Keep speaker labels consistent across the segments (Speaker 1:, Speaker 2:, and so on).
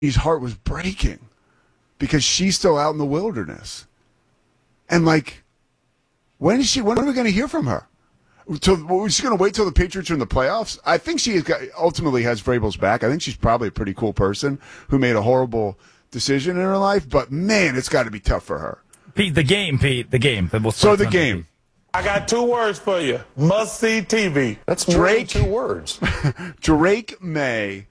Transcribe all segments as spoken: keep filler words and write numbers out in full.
Speaker 1: heart was breaking because she's still out in the wilderness. And, like, when is she? When are we going to hear from her? Till, we're just going to wait till the Patriots are in the playoffs? I think she has got, ultimately has Vrabel's back. I think she's probably a pretty cool person who made a horrible decision in her life. But, man, it's got to be tough for her.
Speaker 2: Pete, the game, Pete, the game. We'll
Speaker 1: so the game.
Speaker 3: I got two words for you. Must-see T V.
Speaker 4: That's more
Speaker 1: Drake,
Speaker 4: than two words.
Speaker 1: Drake May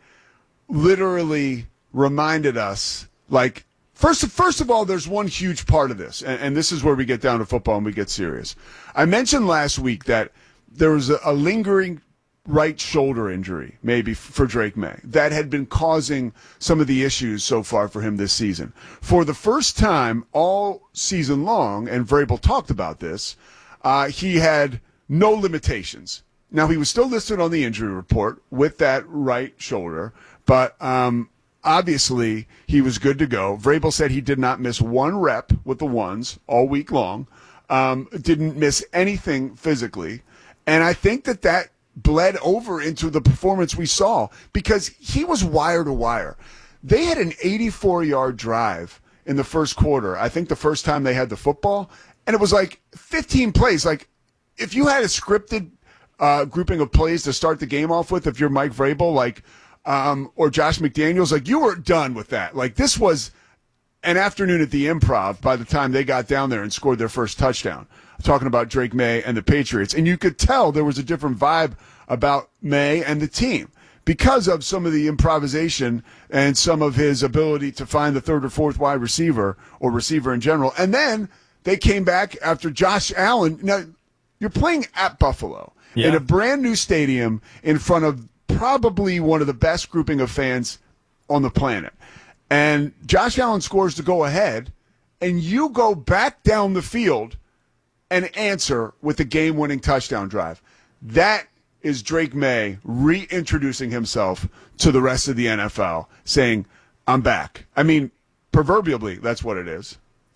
Speaker 1: literally reminded us, like, first, first of all, there's one huge part of this, and, and this is where we get down to football and we get serious. I mentioned last week that there was a, a lingering right shoulder injury, maybe, for Drake May, that had been causing some of the issues so far for him this season. For the first time all season long, and Vrabel talked about this, uh, he had no limitations. Now, he was still listed on the injury report with that right shoulder, but um, obviously he was good to go. Vrabel said he did not miss one rep with the ones all week long, um, didn't miss anything physically, and I think that that bled over into the performance we saw because he was wire to wire. They had an eighty-four-yard drive in the first quarter, I think the first time they had the football, and it was like fifteen plays. Like, if you had a scripted uh, grouping of plays to start the game off with, if you're Mike Vrabel, like, um, or Josh McDaniels, like, you were done with that. Like, this was an afternoon at the Improv by the time they got down there and scored their first touchdown. I'm talking about Drake May and the Patriots. And you could tell there was a different vibe about May and the team because of some of the improvisation and some of his ability to find the third or fourth wide receiver or receiver in general. And then they came back after Josh Allen. Now, you're playing at Buffalo
Speaker 2: yeah.
Speaker 1: in a brand new stadium in front of probably one of the best grouping of fans on the planet. And Josh Allen scores to go ahead, and you go back down the field and answer with the game-winning touchdown drive. That is Drake May reintroducing himself to the rest of the N F L, saying, I'm back. I mean, proverbially, that's what it is.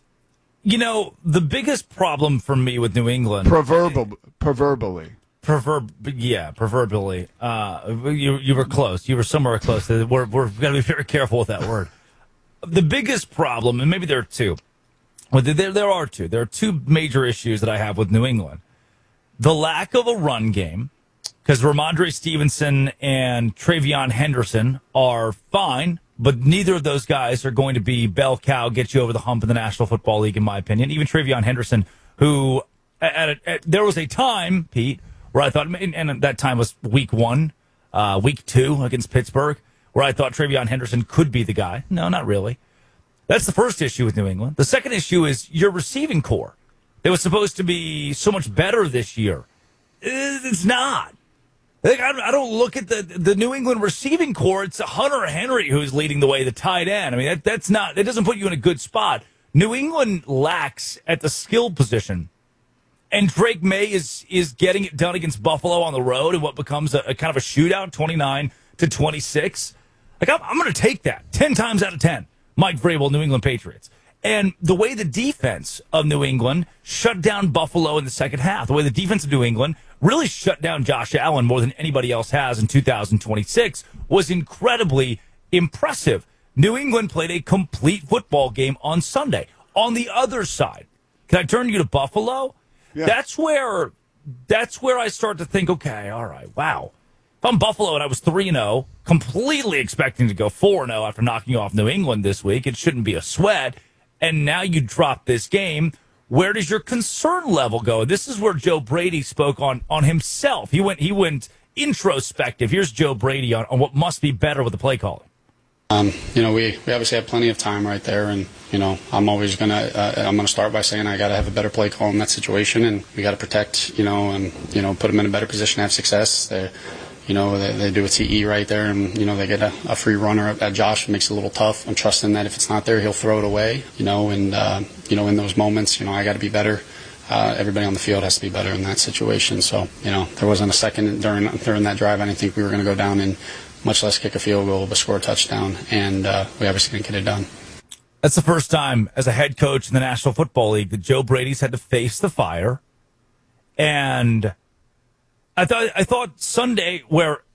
Speaker 2: You know, the biggest problem for me with New England...
Speaker 1: Proverbial, proverbially.
Speaker 2: Proverb, yeah, proverbially. Uh, you you were close. You were somewhere close. We're, we're got to be very careful with that word. The biggest problem, and maybe there are two. Well, there, there are two. There are two major issues that I have with New England. The lack of a run game, because Ramondre Stevenson and Travion Henderson are fine, but neither of those guys are going to be bell cow, get you over the hump in the National Football League, in my opinion. Even Travion Henderson, who at, a, at there was a time, Pete, where I thought, and that time was week one, uh, week two against Pittsburgh, where I thought Travion Henderson could be the guy. No, not really. That's the first issue with New England. The second issue is your receiving core. It was supposed to be so much better this year. It's not. Like, I don't look at the the New England receiving core. It's Hunter Henry who's leading the way, the tight end. I mean, that, that's not, that doesn't put you in a good spot. New England lacks at the skill position. And Drake May is is getting it done against Buffalo on the road in what becomes a, a kind of a shootout, twenty-nine to twenty-six. Like, I'm, I'm going to take that ten times out of ten. Mike Vrabel, New England Patriots. And the way the defense of New England shut down Buffalo in the second half, the way the defense of New England really shut down Josh Allen more than anybody else has in two thousand twenty-six was incredibly impressive. New England played a complete football game on Sunday. On the other side, can I turn you to Buffalo? Yeah. That's where that's where I start to think, okay, all right, wow. If I'm Buffalo and I was three and oh, completely expecting to go four and oh after knocking off New England this week, it shouldn't be a sweat. And now you drop this game. Where does your concern level go? This is where Joe Brady spoke on, on himself. He went he went introspective. Here's Joe Brady on, on what must be better with the play calling.
Speaker 5: Um, you know, we, we obviously have plenty of time right there, and you know, I'm always gonna uh, I'm gonna start by saying I got to have a better play call in that situation, and we got to protect, you know, and you know, put them in a better position to have success. They, you know, they, they do a T E right there, and you know, they get a, a free runner at Josh. It makes it a little tough. I'm trusting that if it's not there, he'll throw it away. You know, and uh, you know, in those moments, you know, I got to be better. Uh, everybody on the field has to be better in that situation. So, you know, there wasn't a second during during that drive I didn't think we were going to go down and much less kick a field goal, but score a touchdown, and uh, we obviously didn't get it done.
Speaker 2: That's the first time as a head coach in the National Football League that Joe Brady's had to face the fire. And I thought I thought Sunday, where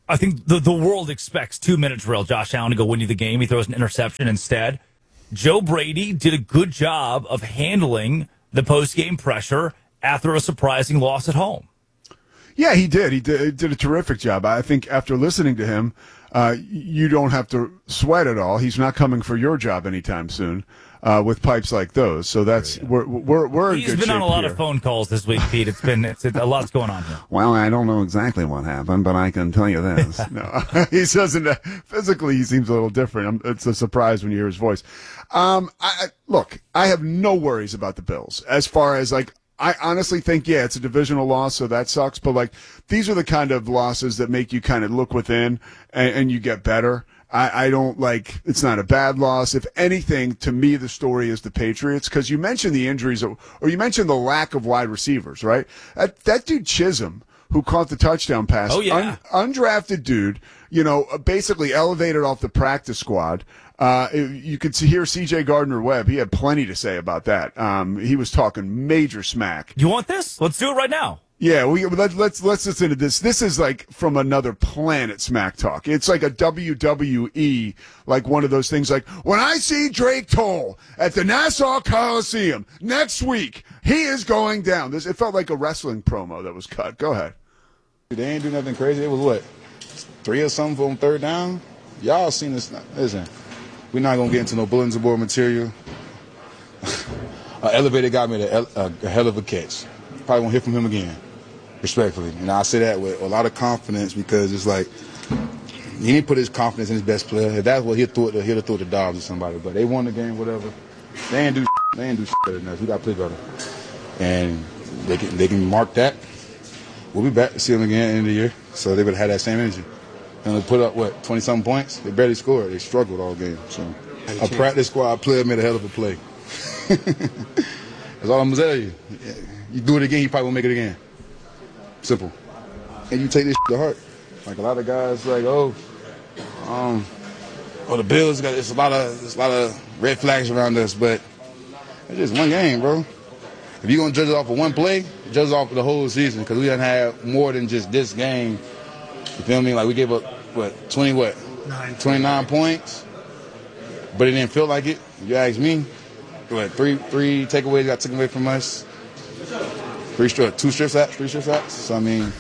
Speaker 2: I think the, the world expects two-minute drill Josh Allen to go win you the game. He throws an interception instead. Joe Brady did a good job of handling the post-game pressure after a surprising loss at home.
Speaker 1: Yeah, he did. He did, he did a terrific job. I think after listening to him, uh, you don't have to sweat at all. He's not coming for your job anytime soon uh, with pipes like those. So that's yeah. we're we're we're in
Speaker 2: He's
Speaker 1: good
Speaker 2: been
Speaker 1: shape
Speaker 2: on a lot
Speaker 1: here.
Speaker 2: of phone calls this week, Pete. It's been it's, a lot's going on here.
Speaker 1: Well, I don't know exactly what happened, but I can tell you this. No, he doesn't. Uh, physically, he seems a little different. It's a surprise when you hear his voice. Um, I, I, look, I have no worries about the Bills as far as like. I honestly think, yeah, it's a divisional loss, so that sucks. But, like, these are the kind of losses that make you kind of look within and, and you get better. I, I don't, like, it's not a bad loss. If anything, to me, the story is the Patriots, because you mentioned the injuries, or, or you mentioned the lack of wide receivers, right? That, that dude Chisholm, who caught the touchdown pass,
Speaker 2: oh, yeah.
Speaker 1: un, undrafted dude, you know, basically elevated off the practice squad. Uh, you could see, hear C J Gardner-Webb. He had plenty to say about that. Um, he was talking major smack.
Speaker 2: You want this? Let's do it right now.
Speaker 1: Yeah, we let, let's let's listen to this. This is like from another planet smack talk. It's like a W W E, like one of those things. Like when I see Drake Toll at the Nassau Coliseum next week, he is going down. This it felt like a wrestling promo that was cut. Go ahead.
Speaker 4: They ain't do nothing crazy. It was what, three or something on third down. Y'all seen this? Listen. We're not going to get into no bulletin board material. An elevator guy made a, a, a hell of a catch. Probably won't hear from him again, respectfully. And I say that with a lot of confidence because it's like he didn't put his confidence in his best player. If that's what he'll throw it, he'll throw it to Dobbs or somebody. But they won the game, whatever. They ain't do they ain't do better than us. We got to play better. And they can, they can mark that. We'll be back to see them again at the end of the year. So they would have had that same energy. And they put up, what, twenty-something points? They barely scored. They struggled all game. So a practice squad player made a hell of a play. That's all I'm going to tell you. You do it again, you probably won't make it again. Simple. And you take this to heart. Like a lot of guys like, oh, um, oh, the Bills, got it's a lot of it's a lot of red flags around us, but it's just one game, bro. If you're going to judge it off of one play, judge it off of the whole season because we done had more than just this game. You feel me? Like we gave up what twenty what Nine. twenty-nine points, but it didn't feel like it. You ask me, what three three takeaways got taken away from us? Three strip, two strip sacks, three strip sacks. So I mean,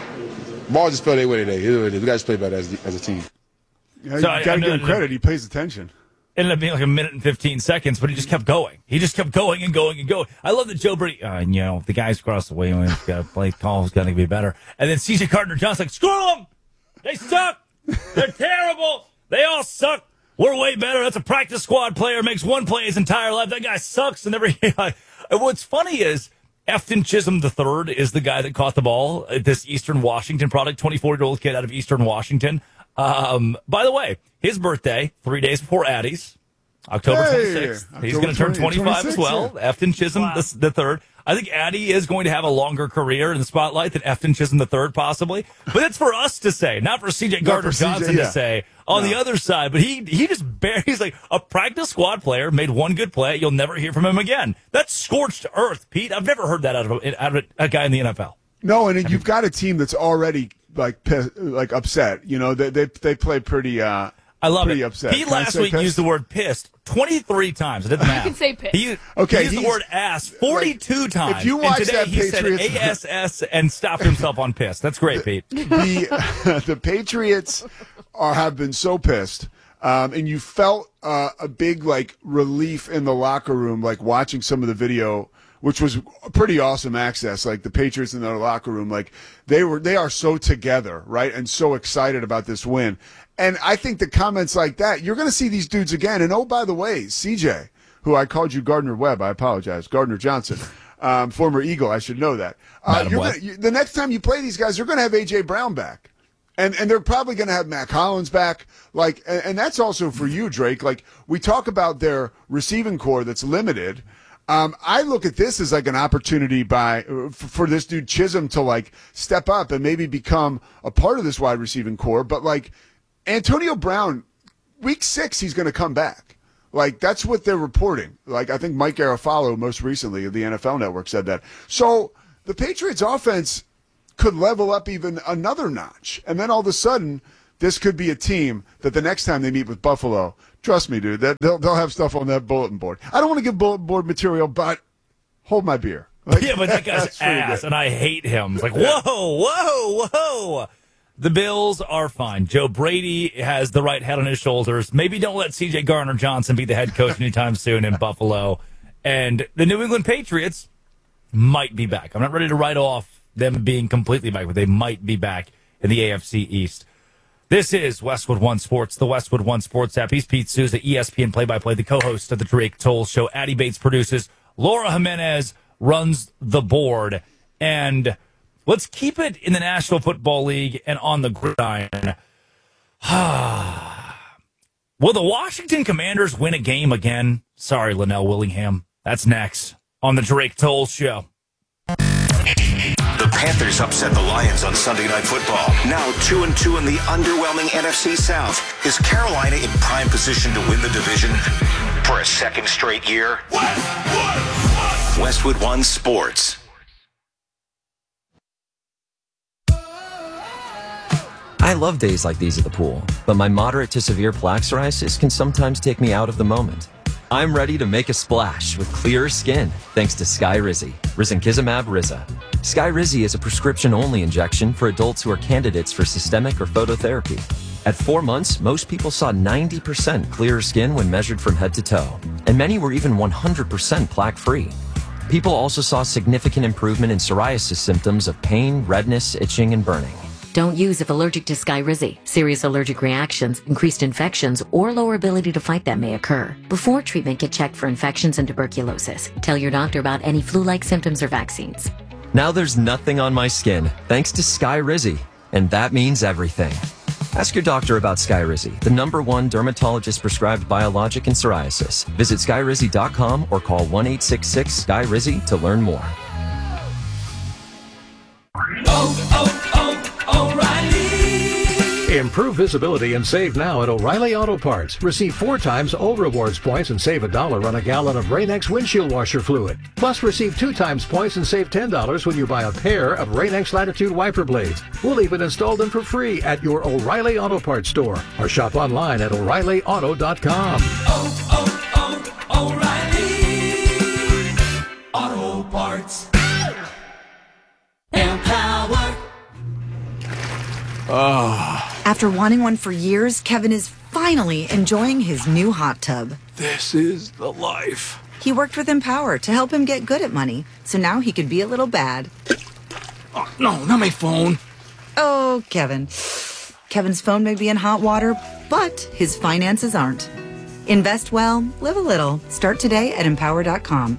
Speaker 4: ball just fell their way today. It is what it is. We got to play better as, as a team.
Speaker 1: Yeah, you
Speaker 2: So
Speaker 1: got to
Speaker 2: I- I
Speaker 1: give
Speaker 2: know-
Speaker 1: him credit. He pays attention.
Speaker 2: Ended up being like a minute and fifteen seconds, but he just kept going. He just kept going and going and going. I love that Joe Brady, uh, you know, the guys across the way, he's got to play call, he's got to be better. And then C J Gardner-Johnson's like, screw them! They suck! They're terrible! They all suck! We're way better. That's a practice squad player, makes one play his entire life. That guy sucks. And every, and what's funny is, Efton Chisholm the third is the guy that caught the ball, this Eastern Washington product, twenty-four-year-old kid out of Eastern Washington. Um, by the way, his birthday, three days before Addie's, October
Speaker 1: Hey,
Speaker 2: twenty-sixth. He's
Speaker 1: October
Speaker 2: going to turn
Speaker 1: twenty,
Speaker 2: twenty-five as well.
Speaker 1: yeah.
Speaker 2: Efton Chisholm
Speaker 6: Wow.
Speaker 2: the, the third. I think Addie is going to have a longer career in the spotlight than Efton Chisholm the third, possibly. But that's for us to say, not for C J
Speaker 1: Not for C J,
Speaker 2: Gardner-Johnson
Speaker 1: yeah.
Speaker 2: to say on
Speaker 1: No.
Speaker 2: the other side. But he he just barely, he's like a practice squad player, made one good play. You'll never hear from him again. That's scorched earth, Pete. I've never heard that out of, a- out of a guy in the N F L.
Speaker 1: No, and you've got a team that's already like pi- like upset. You know, they they they play pretty. Uh,
Speaker 2: I love
Speaker 1: pretty
Speaker 2: it.
Speaker 1: upset.
Speaker 2: Pete
Speaker 1: Can I
Speaker 2: last
Speaker 1: say
Speaker 2: week
Speaker 1: pissed?
Speaker 2: used the word pissed twenty-three times. I did the math.
Speaker 6: can say pissed.
Speaker 2: He,
Speaker 1: Okay,
Speaker 2: he used the
Speaker 1: he's-
Speaker 2: word ass forty-two
Speaker 1: like,
Speaker 2: times.
Speaker 1: if you watch
Speaker 2: and today
Speaker 1: that
Speaker 2: he
Speaker 1: Patriots-
Speaker 2: said A S S and stopped himself on pissed. That's great, Pete.
Speaker 1: the the Patriots are have been so pissed, um, and you felt uh, a big like relief in the locker room, like watching some of the video, which was pretty awesome access. Like the Patriots in their locker room, like they were they are so together, right, and so excited about this win. And I think the comments like that, you're going to see these dudes again. And oh, by the way, C J, who I called you Gardner-Webb, I apologize, Gardner-Johnson. Um, former Eagle, I should know that. Uh,
Speaker 2: Madam
Speaker 1: you're
Speaker 2: Webb.
Speaker 1: gonna, you, the next time you play these guys, you're going to have A J Brown back. And and they're probably going to have Matt Collins back. Like, and, and that's also for you, Drake. Like, we talk about their receiving core that's limited. Um, I look at this as like an opportunity by for, for this dude Chisholm to like step up and maybe become a part of this wide receiving core. But like Antonio Brown, week six, he's going to come back. Like, that's what they're reporting. Like, I think Mike Garafolo most recently of the N F L Network said that. So the Patriots offense could level up even another notch. And then all of a sudden, this could be a team that the next time they meet with Buffalo, trust me, dude, that they'll, they'll have stuff on that bulletin board. I don't want to give bulletin board material, but hold my beer. Like,
Speaker 2: yeah, but that guy's ass, and I hate him. It's like, whoa, whoa, whoa. The Bills are fine. Joe Brady has the right head on his shoulders. Maybe don't let C J Gardner-Johnson be the head coach anytime soon in Buffalo. And the New England Patriots might be back. I'm not ready to write off them being completely back, but they might be back in the A F C East. This is Westwood One Sports, the Westwood One Sports app. He's Pete Souza, E S P N play-by-play, the co-host of the Drake Toll Show. Addie Bates produces. Laura Jimenez runs the board. And let's keep it in the National Football League and on the gridiron. Will the Washington Commanders win a game again? Sorry, Linnell Willingham. That's next on the Drake Toll Show.
Speaker 6: The Panthers upset the Lions on Sunday Night Football. Now two and two in the underwhelming N F C South. Is Carolina in prime position to win the division for a second straight year? Westwood One Sports.
Speaker 7: I love days like these at the pool, but my moderate to severe plaque psoriasis can sometimes take me out of the moment. I'm ready to make a splash with clearer skin thanks to Skyrizi, Risankizumab Riza. Skyrizi is a prescription-only injection for adults who are candidates for systemic or phototherapy. At four months, most people saw ninety percent clearer skin when measured from head to toe, and many were even one hundred percent plaque-free. People also saw significant improvement in psoriasis symptoms of pain, redness, itching, and burning.
Speaker 8: Don't use if allergic to Skyrizi. Serious allergic reactions, increased infections, or lower ability to fight them may occur. Before treatment, get checked for infections and tuberculosis. Tell your doctor about any flu-like symptoms or vaccines.
Speaker 7: Now there's nothing on my skin thanks to Skyrizi, and that means everything. Ask your doctor about Skyrizi, the number one dermatologist-prescribed biologic in psoriasis. Visit skyrizi dot com or call one eight six six Sky Rizi to learn more.
Speaker 9: Oh, oh, oh, O'Reilly! Improve visibility and save now at O'Reilly Auto Parts. Receive four times O Rewards points and save a dollar on a gallon of Rain-X windshield washer fluid. Plus, receive two times points and save ten dollars when you buy a pair of Rain-X Latitude wiper blades. We'll even install them for free at your O'Reilly Auto Parts store or shop online at O'Reilly Auto dot com. Oh, oh, oh, O'Reilly Auto Parts. Empower.
Speaker 1: Oh.
Speaker 10: After wanting one for years, Kevin is finally enjoying his new hot tub.
Speaker 1: This is the life.
Speaker 10: He worked with Empower to help him get good at money, so now he could be a little bad.
Speaker 9: Oh, no, not my phone.
Speaker 10: Oh, Kevin. Kevin's phone may be in hot water, but his finances aren't. Invest well, live a little. Start today at empower dot com.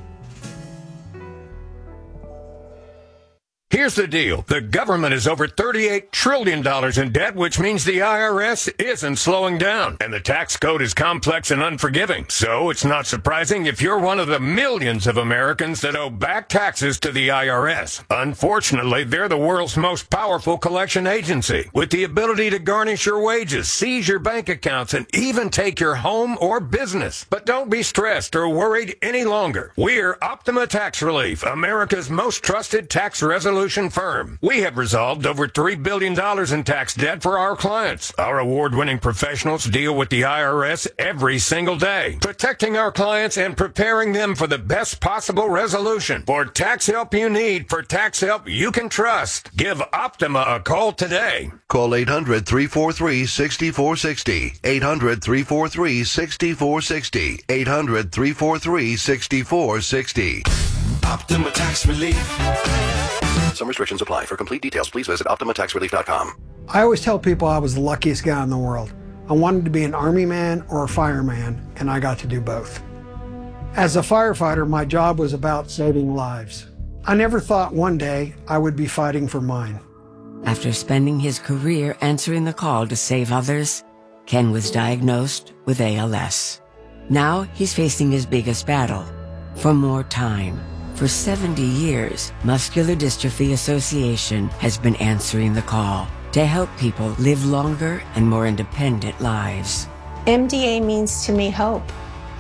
Speaker 11: Here's the deal. The government is over thirty-eight trillion dollars in debt, which means the I R S isn't slowing down. And the tax code is complex and unforgiving. So it's not surprising if you're one of the millions of Americans that owe back taxes to the I R S. Unfortunately, they're the world's most powerful collection agency, with the ability to garnish your wages, seize your bank accounts, and even take your home or business. But don't be stressed or worried any longer. We're Optima Tax Relief, America's most trusted tax resolution firm. We have resolved over three billion dollars in tax debt for our clients. Our award-winning professionals deal with the I R S every single day, protecting our clients and preparing them for the best possible resolution. For tax help you need, for tax help you can trust, give Optima a call today.
Speaker 12: Call eight hundred, three four three, six four six zero. eight hundred, three four three, six four six zero. eight hundred, three four three, six four six zero.
Speaker 6: Optima Tax Relief.
Speaker 12: Some restrictions apply. For complete details, please visit optima tax relief dot com.
Speaker 13: I always tell people I was the luckiest guy in the world. I wanted to be an army man or a fireman, and I got to do both. As a firefighter, my job was about saving lives. I never thought one day I would be fighting for mine.
Speaker 14: After spending his career answering the call to save others, Ken was diagnosed with A L S. Now he's facing his biggest battle, for more time. For seventy years, Muscular Dystrophy Association has been answering the call to help people live longer and more independent lives.
Speaker 15: M D A means to me hope.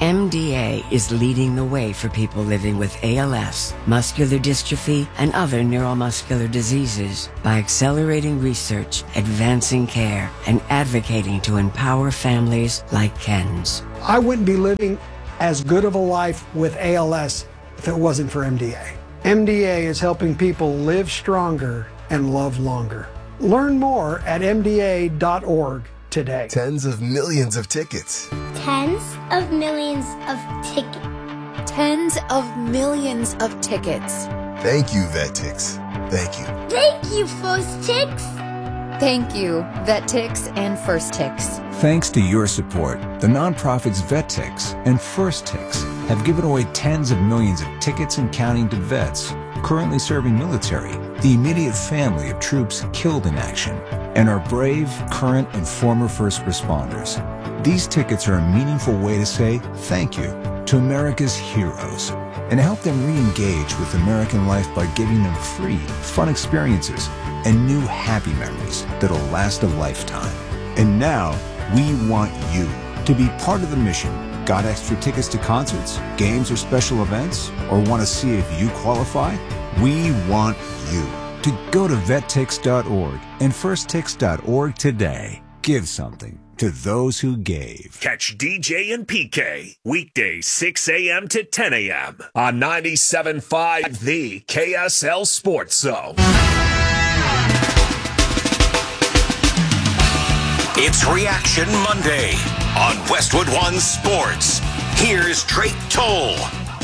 Speaker 14: M D A is leading the way for people living with A L S, muscular dystrophy, and other neuromuscular diseases by accelerating research, advancing care, and advocating to empower families like Ken's.
Speaker 13: I wouldn't be living as good of a life with A L S if it wasn't for M D A. M D A is helping people live stronger and love longer. Learn more at M D A dot org today.
Speaker 15: Tens of millions of tickets.
Speaker 16: Tens of millions of tickets.
Speaker 17: Tens of millions of tickets.
Speaker 15: Thank you, VetTix. Thank you.
Speaker 16: Thank you, First Tix.
Speaker 17: Thank you, VetTix and First Tix.
Speaker 18: Thanks to your support, the nonprofits VetTix and First Tix have given away tens of millions of tickets and counting to vets currently serving military, the immediate family of troops killed in action, and our brave, current, and former first responders. These tickets are a meaningful way to say thank you to America's heroes and help them re-engage with American life by giving them free, fun experiences and new happy memories that'll last a lifetime. And now, we want you to be part of the mission. Got extra tickets to concerts, games, or special events? Or want to see if you qualify? We want you to go to vet tix dot org and first tix dot org today. Give something to those who gave.
Speaker 19: Catch D J and P K weekdays six a.m. to ten a.m. on ninety-seven point five The K S L Sports Zone.
Speaker 6: It's Reaction Monday on Westwood One Sports. Here's Drake Toll.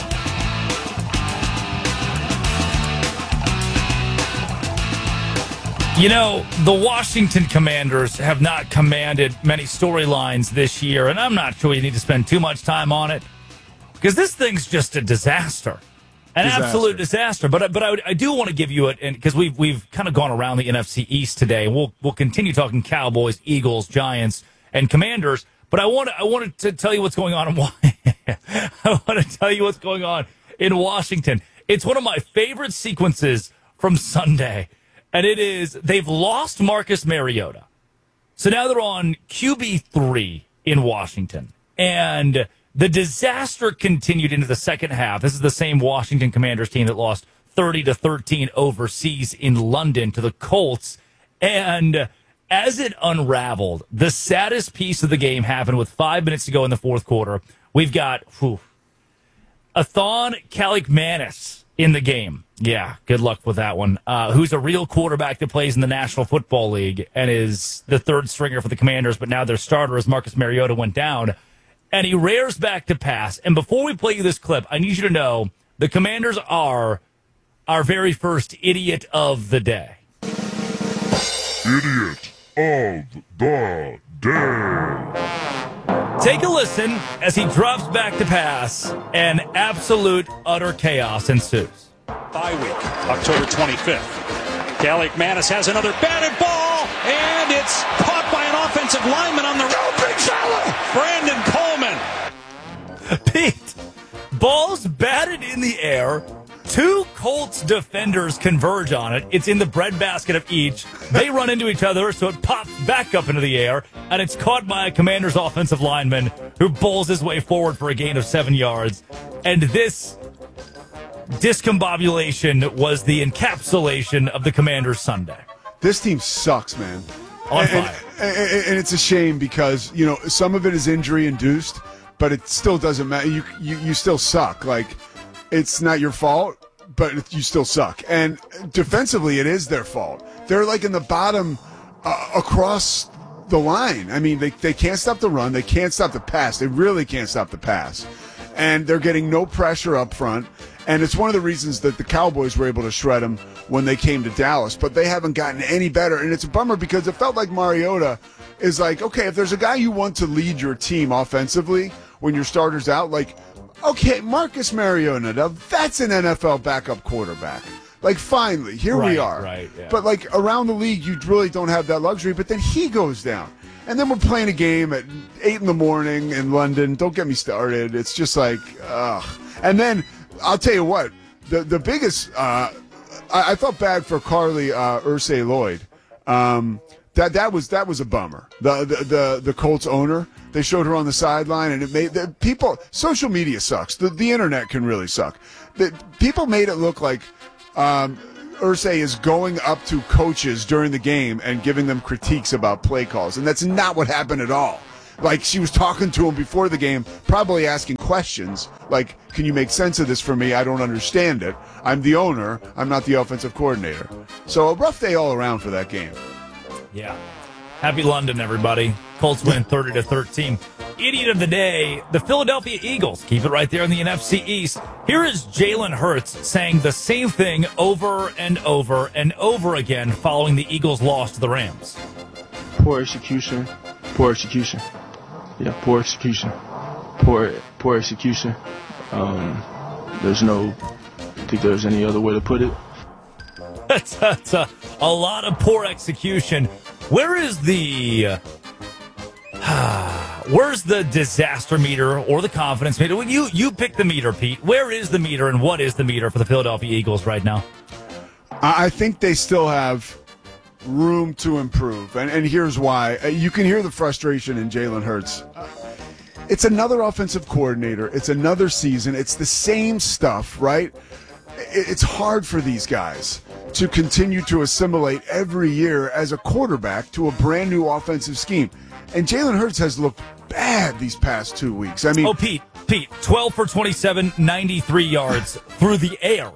Speaker 2: You know, the Washington Commanders have not commanded many storylines this year, and I'm not sure you need to spend too much time on it because this thing's just a disaster. An
Speaker 1: disaster.
Speaker 2: absolute disaster. But but I, I do want to give you it, because we've we've kind of gone around the N F C East today. We'll we'll continue talking Cowboys, Eagles, Giants, and Commanders. But I want I wanted to tell you what's going on in I want to tell you what's going on in Washington. It's one of my favorite sequences from Sunday, and it is they've lost Marcus Mariota, so now they're on Q B three in Washington, and the disaster continued into the second half. This is the same Washington Commanders team that lost thirty to thirteen overseas in London to the Colts. And as it unraveled, the saddest piece of the game happened with five minutes to go in the fourth quarter. We've got whew, Athon Kalikmanis in the game. Yeah, good luck with that one. Uh, who's a real quarterback that plays in the National Football League and is the third stringer for the Commanders, but now their starter, as Marcus Mariota, went down. And he rears back to pass. And before we play you this clip, I need you to know the Commanders are our very first idiot of the day.
Speaker 20: Idiot of the day.
Speaker 2: Take a listen as he drops back to pass, and absolute, utter chaos ensues.
Speaker 21: Bye week, October twenty-fifth. Kalikmanis has another batted ball, and it's caught by an offensive lineman on the go, big fella, Brandon Coleman.
Speaker 2: Pete, ball's batted in the air. Two Colts defenders converge on it. It's in the breadbasket of each. They run into each other, so it pops back up into the air, and it's caught by a Commander's offensive lineman who bowls his way forward for a gain of seven yards. And this discombobulation was the encapsulation of the Commander's Sunday.
Speaker 1: This team sucks, man.
Speaker 2: On
Speaker 1: and,
Speaker 2: fire.
Speaker 1: And, and, and it's a shame because, you know, some of it is injury induced, but it still doesn't matter. You, you, you still suck. Like, it's not your fault, but you still suck. And defensively, it is their fault. They're like in the bottom uh, across the line. I mean, they, they can't stop the run. They can't stop the pass. They really can't stop the pass. And they're getting no pressure up front. And it's one of the reasons that the Cowboys were able to shred them when they came to Dallas. But they haven't gotten any better. And it's a bummer because it felt like Mariota is like, okay, if there's a guy you want to lead your team offensively when your starter's out, like, okay, Marcus Mariota, now that's an N F L backup quarterback. Like, finally, here
Speaker 2: right,
Speaker 1: we are.
Speaker 2: Right, yeah.
Speaker 1: But, like, around the league, you really don't have that luxury. But then he goes down. And then we're playing a game at eight in the morning in London. Don't get me started. It's just like, ugh. And then, I'll tell you what, the the biggest, uh, I, I felt bad for Carly uh, Ursay Lloyd. Um, that that was that was a bummer. The, the the the Colts owner, They showed her on the sideline, and it made the people. Social media sucks. The the internet can really suck. The, people made it look like um, Irsay is going up to coaches during the game and giving them critiques about play calls, and that's not what happened at all. Like, she was talking to him before the game, probably asking questions like, can you make sense of this for me? I don't understand it. I'm the owner. I'm not the offensive coordinator. So a rough day all around for that game.
Speaker 2: Yeah. Happy London, everybody. Colts win thirty to thirteen. Idiot of the day, the Philadelphia Eagles. Keep it right there in the N F C East. Here is Jalen Hurts saying the same thing over and over and over again following the Eagles' loss to the Rams.
Speaker 3: Poor execution. Poor execution. Yeah, poor execution. Poor, poor execution. Um, there's no, I think there's any other way to put it.
Speaker 2: That's, that's a, a lot of poor execution. Where is the, uh, where's the disaster meter or the confidence meter? When you, you pick the meter, Pete. Where is the meter and what is the meter for the Philadelphia Eagles right now?
Speaker 1: I think they still have room to improve, and, and here's why. You can hear the frustration in Jalen Hurts. It's another offensive coordinator. It's another season. It's the same stuff, right? It's hard for these guys to continue to assimilate every year as a quarterback to a brand new offensive scheme. And Jalen Hurts has looked bad these past two weeks. I mean,
Speaker 2: oh, Pete, Pete, twelve for twenty-seven, ninety-three yards through the air.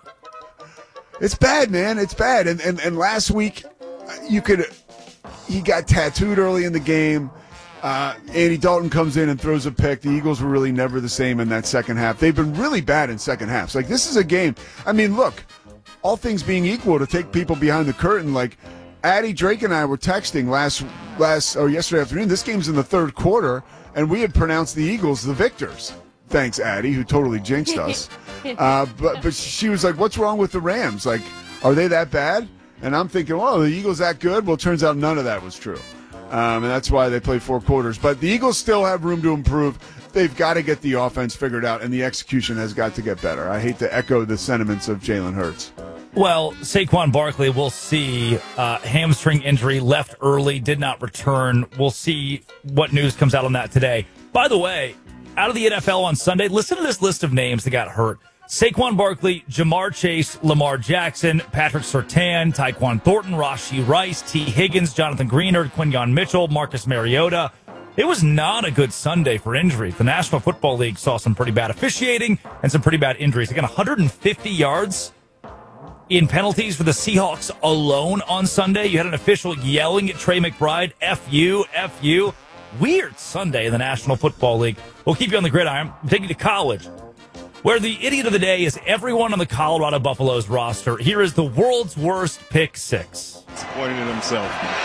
Speaker 1: It's bad, man. It's bad. And, and and last week, you could, he got tattooed early in the game. Uh, Andy Dalton comes in and throws a pick. The Eagles were really never the same in that second half. They've been really bad in second halves. Like, this is a game. I mean, look, all things being equal, to take people behind the curtain, like Addie, Drake, and I were texting last last or yesterday afternoon. This game's in the third quarter, and we had pronounced the Eagles the victors. Thanks, Addie, who totally jinxed us. Uh, but but she was like, "What's wrong with the Rams? Like, are they that bad?" And I'm thinking, well, the Eagles that good? Well, it turns out none of that was true. Um, and that's why they played four quarters. But the Eagles still have room to improve. They've got to get the offense figured out, and the execution has got to get better. I hate to echo the sentiments of Jalen Hurts.
Speaker 2: Well, Saquon Barkley, we'll see. Uh, hamstring injury, left early, did not return. We'll see what news comes out on that today. By the way, out of the N F L on Sunday, listen to this list of names that got hurt. Saquon Barkley, Jamar Chase, Lamar Jackson, Patrick Surtain, Tyquan Thornton, Rashee Rice, T. Higgins, Jonathan Greenard, Quinyon Mitchell, Marcus Mariota. It was not a good Sunday for injuries. The National Football League saw some pretty bad officiating and some pretty bad injuries. They got one hundred fifty yards in penalties for the Seahawks alone on Sunday. You had an official yelling at Trey McBride, F you, F you. Weird Sunday in the National Football League. We'll keep you on the gridiron. We'll take you to college, where the idiot of the day is everyone on the Colorado Buffaloes roster. Here is the world's worst pick six.
Speaker 22: Disappointed in himself.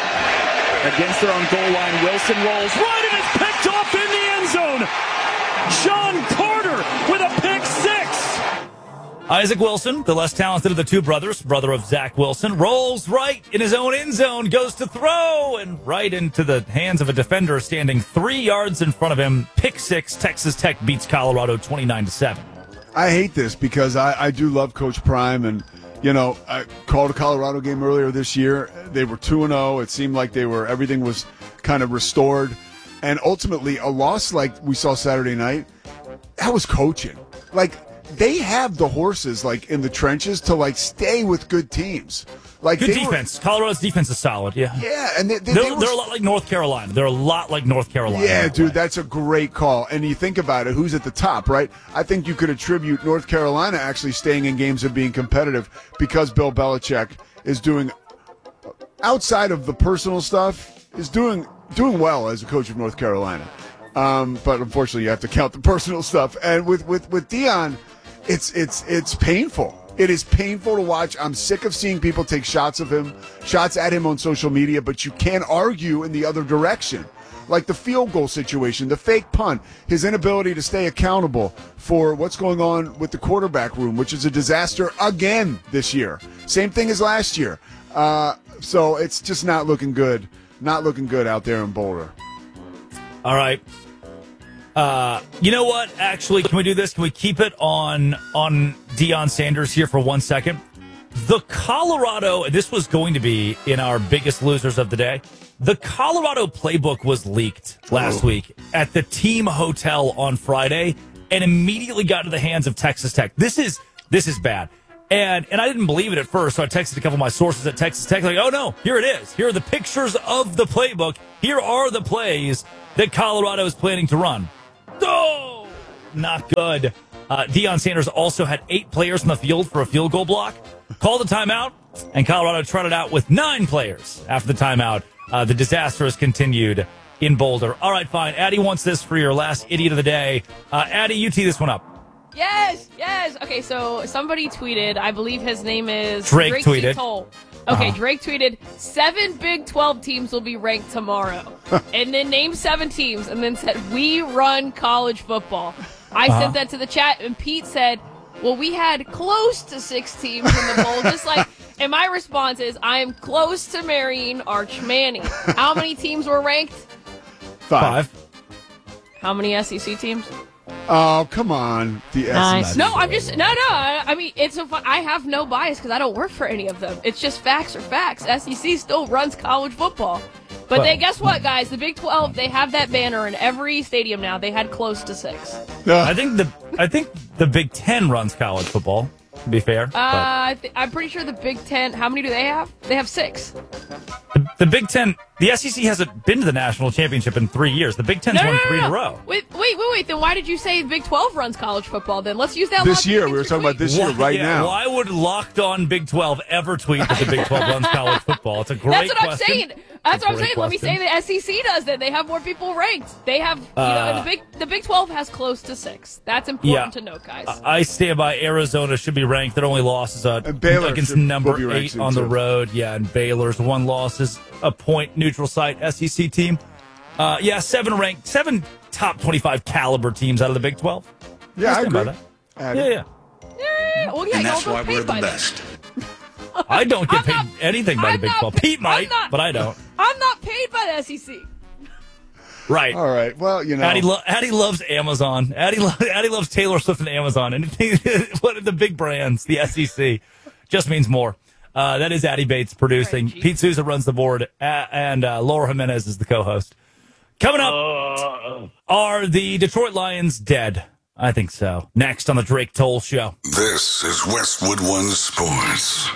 Speaker 22: Against their own goal line, Wilson rolls right and it's picked off in the end zone. Sean Carter with a pick six.
Speaker 2: Isaac Wilson, the less talented of the two brothers, brother of Zach Wilson, rolls right in his own end zone, goes to throw, and right into the hands of a defender standing three yards in front of him. Pick six, Texas Tech beats Colorado twenty-nine to seven.
Speaker 1: I hate this because I, I do love Coach Prime, and, you know, I called a Colorado game earlier this year. They were two and oh. It seemed like they were, everything was kind of restored. And ultimately, a loss like we saw Saturday night, that was coaching. Like, they have the horses, like, in the trenches to, like, stay with good teams. Like,
Speaker 2: good defense. Were, Colorado's defense is solid, yeah.
Speaker 1: Yeah, and they, they,
Speaker 2: they're,
Speaker 1: they were,
Speaker 2: they're a lot like North Carolina. They're a lot like North Carolina.
Speaker 1: Yeah, dude, that's a great call. And you think about it, who's at the top, right? I think you could attribute North Carolina actually staying in games and being competitive because Bill Belichick is doing, outside of the personal stuff, is doing doing well as a coach of North Carolina. Um, but unfortunately, you have to count the personal stuff. And with with with Deion, it's it's it's painful. It is painful to watch. I'm sick of seeing people take shots of him, shots at him on social media, but you can't argue in the other direction. Like the field goal situation, the fake punt, his inability to stay accountable for what's going on with the quarterback room, which is a disaster again this year. Same thing as last year. Uh, so it's just not looking good. Not looking good out there in Boulder.
Speaker 2: All right. Uh, you know what? Actually, can we do this? Can we keep it on on Deion Sanders here for one second? The Colorado, this was going to be in our biggest losers of the day. The Colorado playbook was leaked last
Speaker 1: Oh.
Speaker 2: week at the team hotel on Friday and immediately got into the hands of Texas Tech. This is this is bad. And and I didn't believe it at first, so I texted a couple of my sources at Texas Tech, like, oh no, here it is. Here are the pictures of the playbook. Here are the plays that Colorado is planning to run. Oh, not good. Uh, Deion Sanders also had eight players in the field for a field goal block. Called a timeout, and Colorado trotted out with nine players after the timeout. Uh, the disaster has continued in Boulder. All right, fine. Addie wants this for your last idiot of the day. Uh, Addie, you tee this one up.
Speaker 4: Yes, yes. Okay, so somebody tweeted, I believe his name is
Speaker 2: Drake
Speaker 4: Drake
Speaker 2: tweeted.
Speaker 4: Toll. Okay,
Speaker 2: Uh-huh.
Speaker 4: Drake tweeted, seven Big twelve teams will be ranked tomorrow. And then named seven teams and then said, we run college football. I
Speaker 2: Uh-huh.
Speaker 4: sent that to the chat, and Pete said, well, we had close to six teams in the bowl, just like, and my response is, I am close to marrying Arch Manning. How many teams were ranked?
Speaker 1: Five.
Speaker 4: How many S E C teams?
Speaker 1: Oh, come on. The S E C.
Speaker 4: No, I'm just no, no. I, I mean, it's so fun. I have no bias because I don't work for any of them. It's just facts are facts. S E C still runs college football, but
Speaker 2: Well-
Speaker 4: they guess what, guys? The Big twelve, they have that banner in every stadium now. They had close to six.
Speaker 2: I think the I think the Big Ten runs college football, to be fair.
Speaker 4: Uh, I th- I'm pretty sure the Big Ten. How many do they have? They have six.
Speaker 2: The, the Big Ten, the S E C hasn't been to the national championship in three years. The Big Ten's
Speaker 4: No, no,
Speaker 2: won
Speaker 4: no,
Speaker 2: three
Speaker 4: no.
Speaker 2: in a row.
Speaker 4: Wait, wait, wait, wait. Then why did you say the Big twelve runs college football? Then let's use that.
Speaker 1: This
Speaker 4: logic
Speaker 1: year.
Speaker 4: against
Speaker 1: We were
Speaker 4: your
Speaker 1: talking about
Speaker 4: tweet.
Speaker 1: this year,
Speaker 2: Why-
Speaker 1: right
Speaker 2: yeah,
Speaker 1: now.
Speaker 2: Why would Locked On Big twelve ever tweet that the Big twelve runs college football? It's a great
Speaker 4: That's what
Speaker 2: question.
Speaker 4: I'm saying. That's
Speaker 2: It's a
Speaker 4: what I'm
Speaker 2: great
Speaker 4: saying. Let me
Speaker 2: question.
Speaker 4: say the S E C does that. They have more people ranked. They have, you know,
Speaker 2: Uh,
Speaker 4: and the Big the Big twelve has close to six. That's important
Speaker 2: Yeah.
Speaker 4: to note, guys.
Speaker 2: I stand by Arizona should be ranked. Their only loss is uh,
Speaker 1: Baylor
Speaker 2: against
Speaker 1: should- will
Speaker 2: number
Speaker 1: be ranked
Speaker 2: eight
Speaker 1: soon,
Speaker 2: on the
Speaker 1: too.
Speaker 2: road. Yeah, and Baylor's one loss is a point neutral site S E C team. Uh, yeah, seven ranked, seven top twenty-five caliber teams out of the Big twelve.
Speaker 1: Yeah, I
Speaker 2: stand by
Speaker 1: agree.
Speaker 2: that.
Speaker 1: Addie.
Speaker 2: Yeah, yeah.
Speaker 4: Yeah, well, yeah,
Speaker 6: And
Speaker 4: y'all
Speaker 6: that's
Speaker 4: both
Speaker 6: why
Speaker 4: paid
Speaker 6: we're the
Speaker 4: by them.
Speaker 6: best.
Speaker 2: I don't get
Speaker 4: I'm
Speaker 2: paid
Speaker 4: not-
Speaker 2: anything by
Speaker 4: I'm
Speaker 2: the Big
Speaker 4: not
Speaker 2: twelve.
Speaker 4: pa-
Speaker 2: Pete might,
Speaker 4: I'm not-
Speaker 2: but I don't.
Speaker 4: I'm not paid by the S E C.
Speaker 2: Right.
Speaker 1: All right. Well, you know.
Speaker 2: Addie, lo- Addie loves Amazon. Addie, lo- Addie loves Taylor Swift and Amazon. Anything, what are the big brands? The S E C just means more. Uh, that is Addie Bates producing.
Speaker 4: Right,
Speaker 2: Pete Souza runs the board, a- and uh, Laura Jimenez is the co-host. Coming up,
Speaker 21: Uh,
Speaker 2: are the Detroit Lions dead? I think so. Next on the Drake Toll Show.
Speaker 5: This is Westwood One Sports.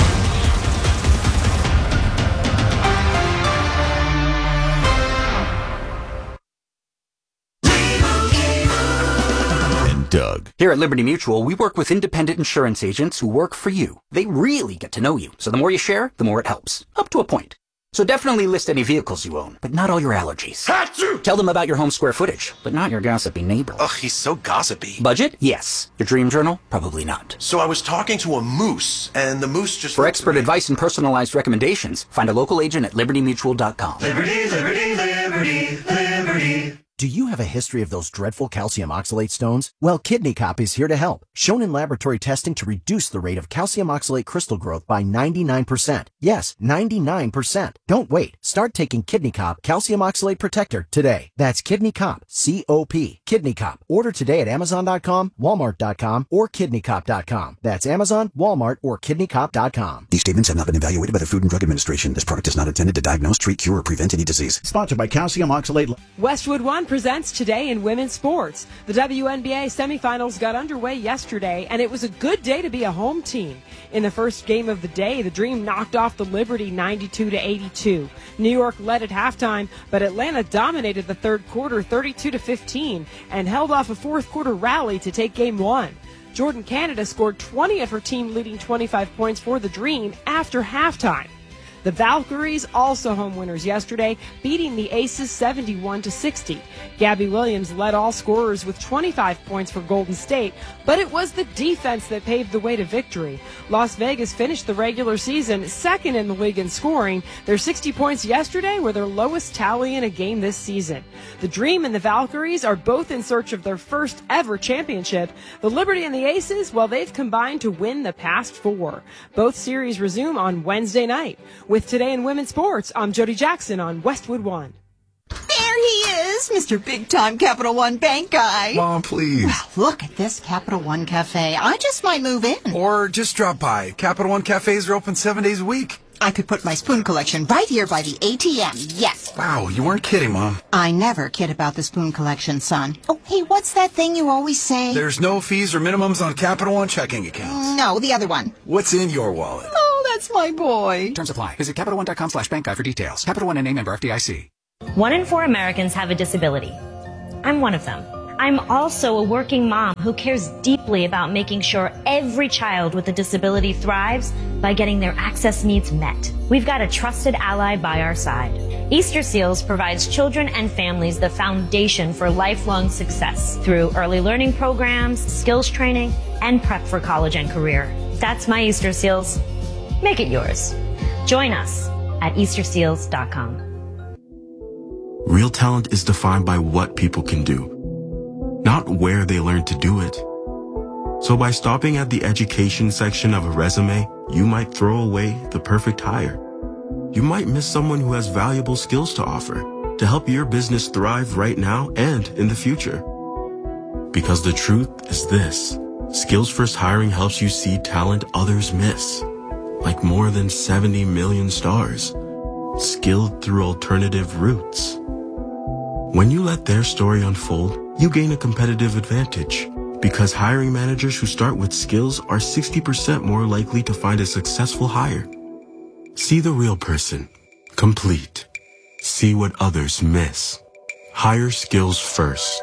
Speaker 23: And Doug. Here at Liberty Mutual, we work with independent insurance agents who work for you. They really get to know you, so the more you share, the more it helps. Up to a point. So definitely list any vehicles you own, but not all your allergies. Achoo! Tell them about your home square footage, but not your gossipy neighbor.
Speaker 24: Ugh, he's so gossipy.
Speaker 23: Budget? Yes. Your dream journal? Probably not.
Speaker 24: So I was talking to a moose, and the moose just...
Speaker 23: For expert advice and personalized recommendations, find a local agent at liberty mutual dot com.
Speaker 25: Liberty, liberty, liberty, liberty. Do you have a history of those dreadful calcium oxalate stones? Well, Kidney Cop is here to help. Shown in laboratory testing to reduce the rate of calcium oxalate crystal growth by ninety-nine percent. Yes, ninety-nine percent. Don't wait. Start taking Kidney Cop Calcium Oxalate Protector today. That's Kidney Cop, C O P. Kidney Cop. Order today at amazon dot com, walmart dot com, or kidney cop dot com. That's Amazon, Walmart, or kidney cop dot com.
Speaker 26: These statements have not been evaluated by the Food and Drug Administration. This product is not intended to diagnose, treat, cure, or prevent any disease.
Speaker 25: Sponsored by Calcium Oxalate.
Speaker 27: Westwood One presents Today in Women's Sports. The W N B A semifinals got underway yesterday, and it was a good day to be a home team. In the first game of the day, the Dream knocked off the Liberty ninety-two to eighty-two. New York led at halftime, but Atlanta dominated the third quarter thirty-two to fifteen and held off a fourth quarter rally to take game one. Jordan Canada scored twenty of her team leading twenty-five points for the Dream after halftime. The Valkyries, also home winners yesterday, beating the Aces seventy-one to sixty. Gabby Williams led all scorers with twenty-five points for Golden State, but it was the defense that paved the way to victory. Las Vegas finished the regular season second in the league in scoring. Their sixty points yesterday were their lowest tally in a game this season. The Dream and the Valkyries are both in search of their first ever championship. The Liberty and the Aces, well, they've combined to win the past four. Both series resume on Wednesday night. With Today in Women's Sports, I'm Jody Jackson on Westwood One.
Speaker 28: There
Speaker 7: he is, Mister Big Time Capital One Bank guy.
Speaker 15: Mom, please.
Speaker 7: Well, look at this Capital One Cafe. I just might move in.
Speaker 15: Or just drop by. Capital One cafes are open seven days a week.
Speaker 7: I could put my spoon collection right here by the A T M. Yes.
Speaker 15: Wow, you weren't kidding, Mom.
Speaker 7: I never kid about the spoon collection, son. Oh, hey, what's that thing you always say?
Speaker 15: There's no fees or minimums on Capital One checking accounts.
Speaker 7: No, the other one.
Speaker 15: What's in your wallet?
Speaker 7: Oh, that's my boy.
Speaker 26: Terms apply. Visit Capital One dot com slash bank guide for details. Capital One and a member F D I C.
Speaker 8: One in four Americans have a disability. I'm one of them. I'm also a working mom who cares deeply about making sure every child with a disability thrives by getting their access needs met. We've got a trusted ally by our side. Easter Seals provides children and families the foundation for lifelong success through early learning programs, skills training, and prep for college and career. That's my Easter Seals. Make it yours. Join us at Easter Seals dot com.
Speaker 9: Real talent is defined by what people can do, not where they learn to do it. So by stopping at the education section of a resume, you might throw away the perfect hire. You might miss someone who has valuable skills to offer to help your business thrive right now and in the future. Because the truth is this: Skills First Hiring helps you see talent others miss, like more than seventy million stars, skilled through alternative routes. When you let their story unfold, you gain a competitive advantage, because hiring managers who start with skills are sixty percent more likely to find a successful hire. See the real person, complete. See what others miss. Hire skills first.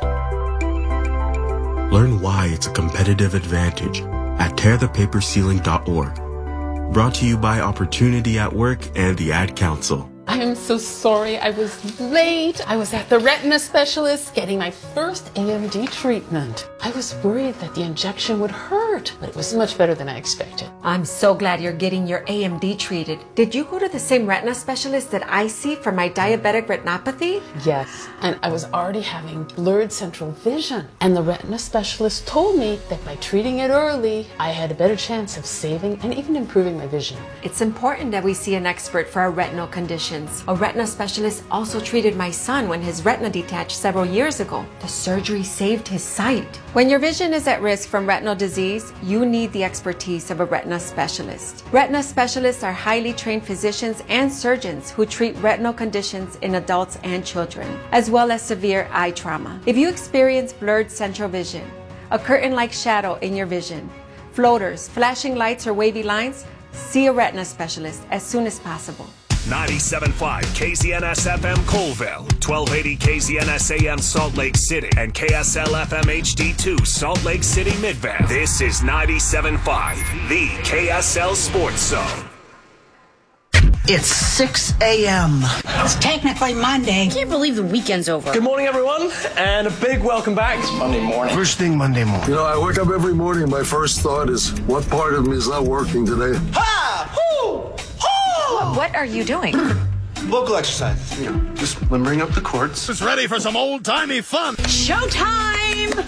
Speaker 9: Learn why it's a competitive advantage at tear the paper ceiling dot org. Brought to you by Opportunity at Work and the Ad Council.
Speaker 10: I am so sorry I was late. I was at the retina specialist getting my first A M D treatment. I was worried that the injection would hurt, but it was much better than I expected.
Speaker 11: I'm so glad you're getting your A M D treated. Did you go to the same retina specialist that I see for my diabetic retinopathy?
Speaker 10: Yes, and I was already having blurred central vision. And the retina specialist told me that by treating it early, I had a better chance of saving and even improving my vision.
Speaker 11: It's important that we see an expert for our retinal conditions. A retina specialist also treated my son when his retina detached several years ago. The surgery saved his sight. When your vision is at risk from retinal disease, you need the expertise of a retina specialist. Retina specialists are highly trained physicians and surgeons who treat retinal conditions in adults and children, as well as severe eye trauma. If you experience blurred central vision, a curtain-like shadow in your vision, floaters, flashing lights, or wavy lines, see a retina specialist as soon as possible.
Speaker 19: ninety-seven point five K Z N S F M Colville, twelve eighty K Z N S A M Salt Lake City, and K S L F M H D two Salt Lake City Midvale. This is ninety-seven point five, the K S L Sports Zone.
Speaker 7: It's six a.m. It's technically Monday. I can't believe the weekend's over.
Speaker 12: Good morning, everyone, and a big welcome back. It's
Speaker 24: Monday morning.
Speaker 14: First thing Monday morning. You know, I wake up every morning, my first thought is, what part of me is not working today?
Speaker 7: Ha! Hoo! Hoo!
Speaker 8: What are you doing?
Speaker 24: Vocal exercises, you know, just limbering up the chords.
Speaker 28: It's ready for some old-timey fun.
Speaker 7: Showtime!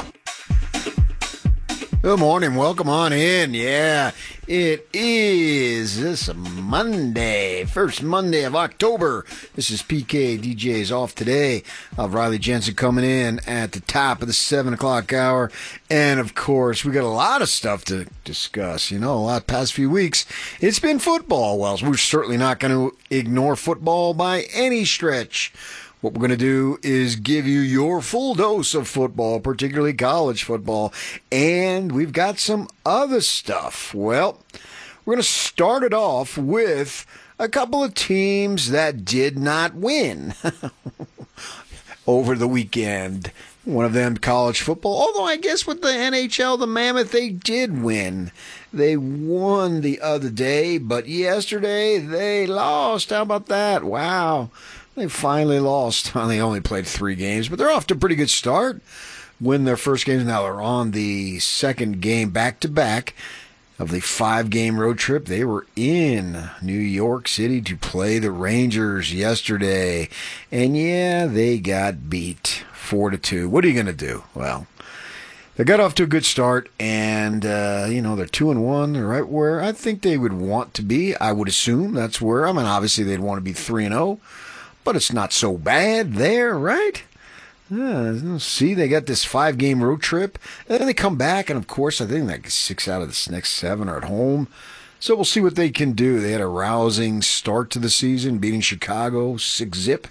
Speaker 29: Good morning. Welcome on in. Yeah, it is this Monday, first Monday of October. This is P K. D J's off today. Uh, Riley Jensen coming in at the top of the seven o'clock hour. And, of course, we got a lot of stuff to discuss. You know, a lot past few weeks. It's been football. Well, we're certainly not going to ignore football by any stretch. What we're going to do is give you your full dose of football, particularly college football, and we've got some other stuff. Well, we're going to start it off with a couple of teams that did not win over the weekend. One of them, college football, although I guess with the N H L, the Mammoth, they did win. They won the other day, but yesterday they lost. How about that? Wow. They finally lost. Well, they only played three games, but they're off to a pretty good start. Win their first games. Now they're on the second game back-to-back of the five-game road trip. They were in New York City to play the Rangers yesterday. And, yeah, they got beat four to two. What are you going to do? Well, they got off to a good start, and, uh, you know, they're two and one. They're right where I think they would want to be. I would assume that's where. I mean, obviously they'd want to be three and oh. but it's not so bad there, right? Uh, see, they got this five-game road trip, and then they come back, and of course, I think like six out of the next seven are at home. So we'll see what they can do. They had a rousing start to the season, beating Chicago six zip.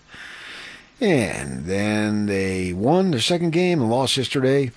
Speaker 29: And then they won their second game and lost yesterday.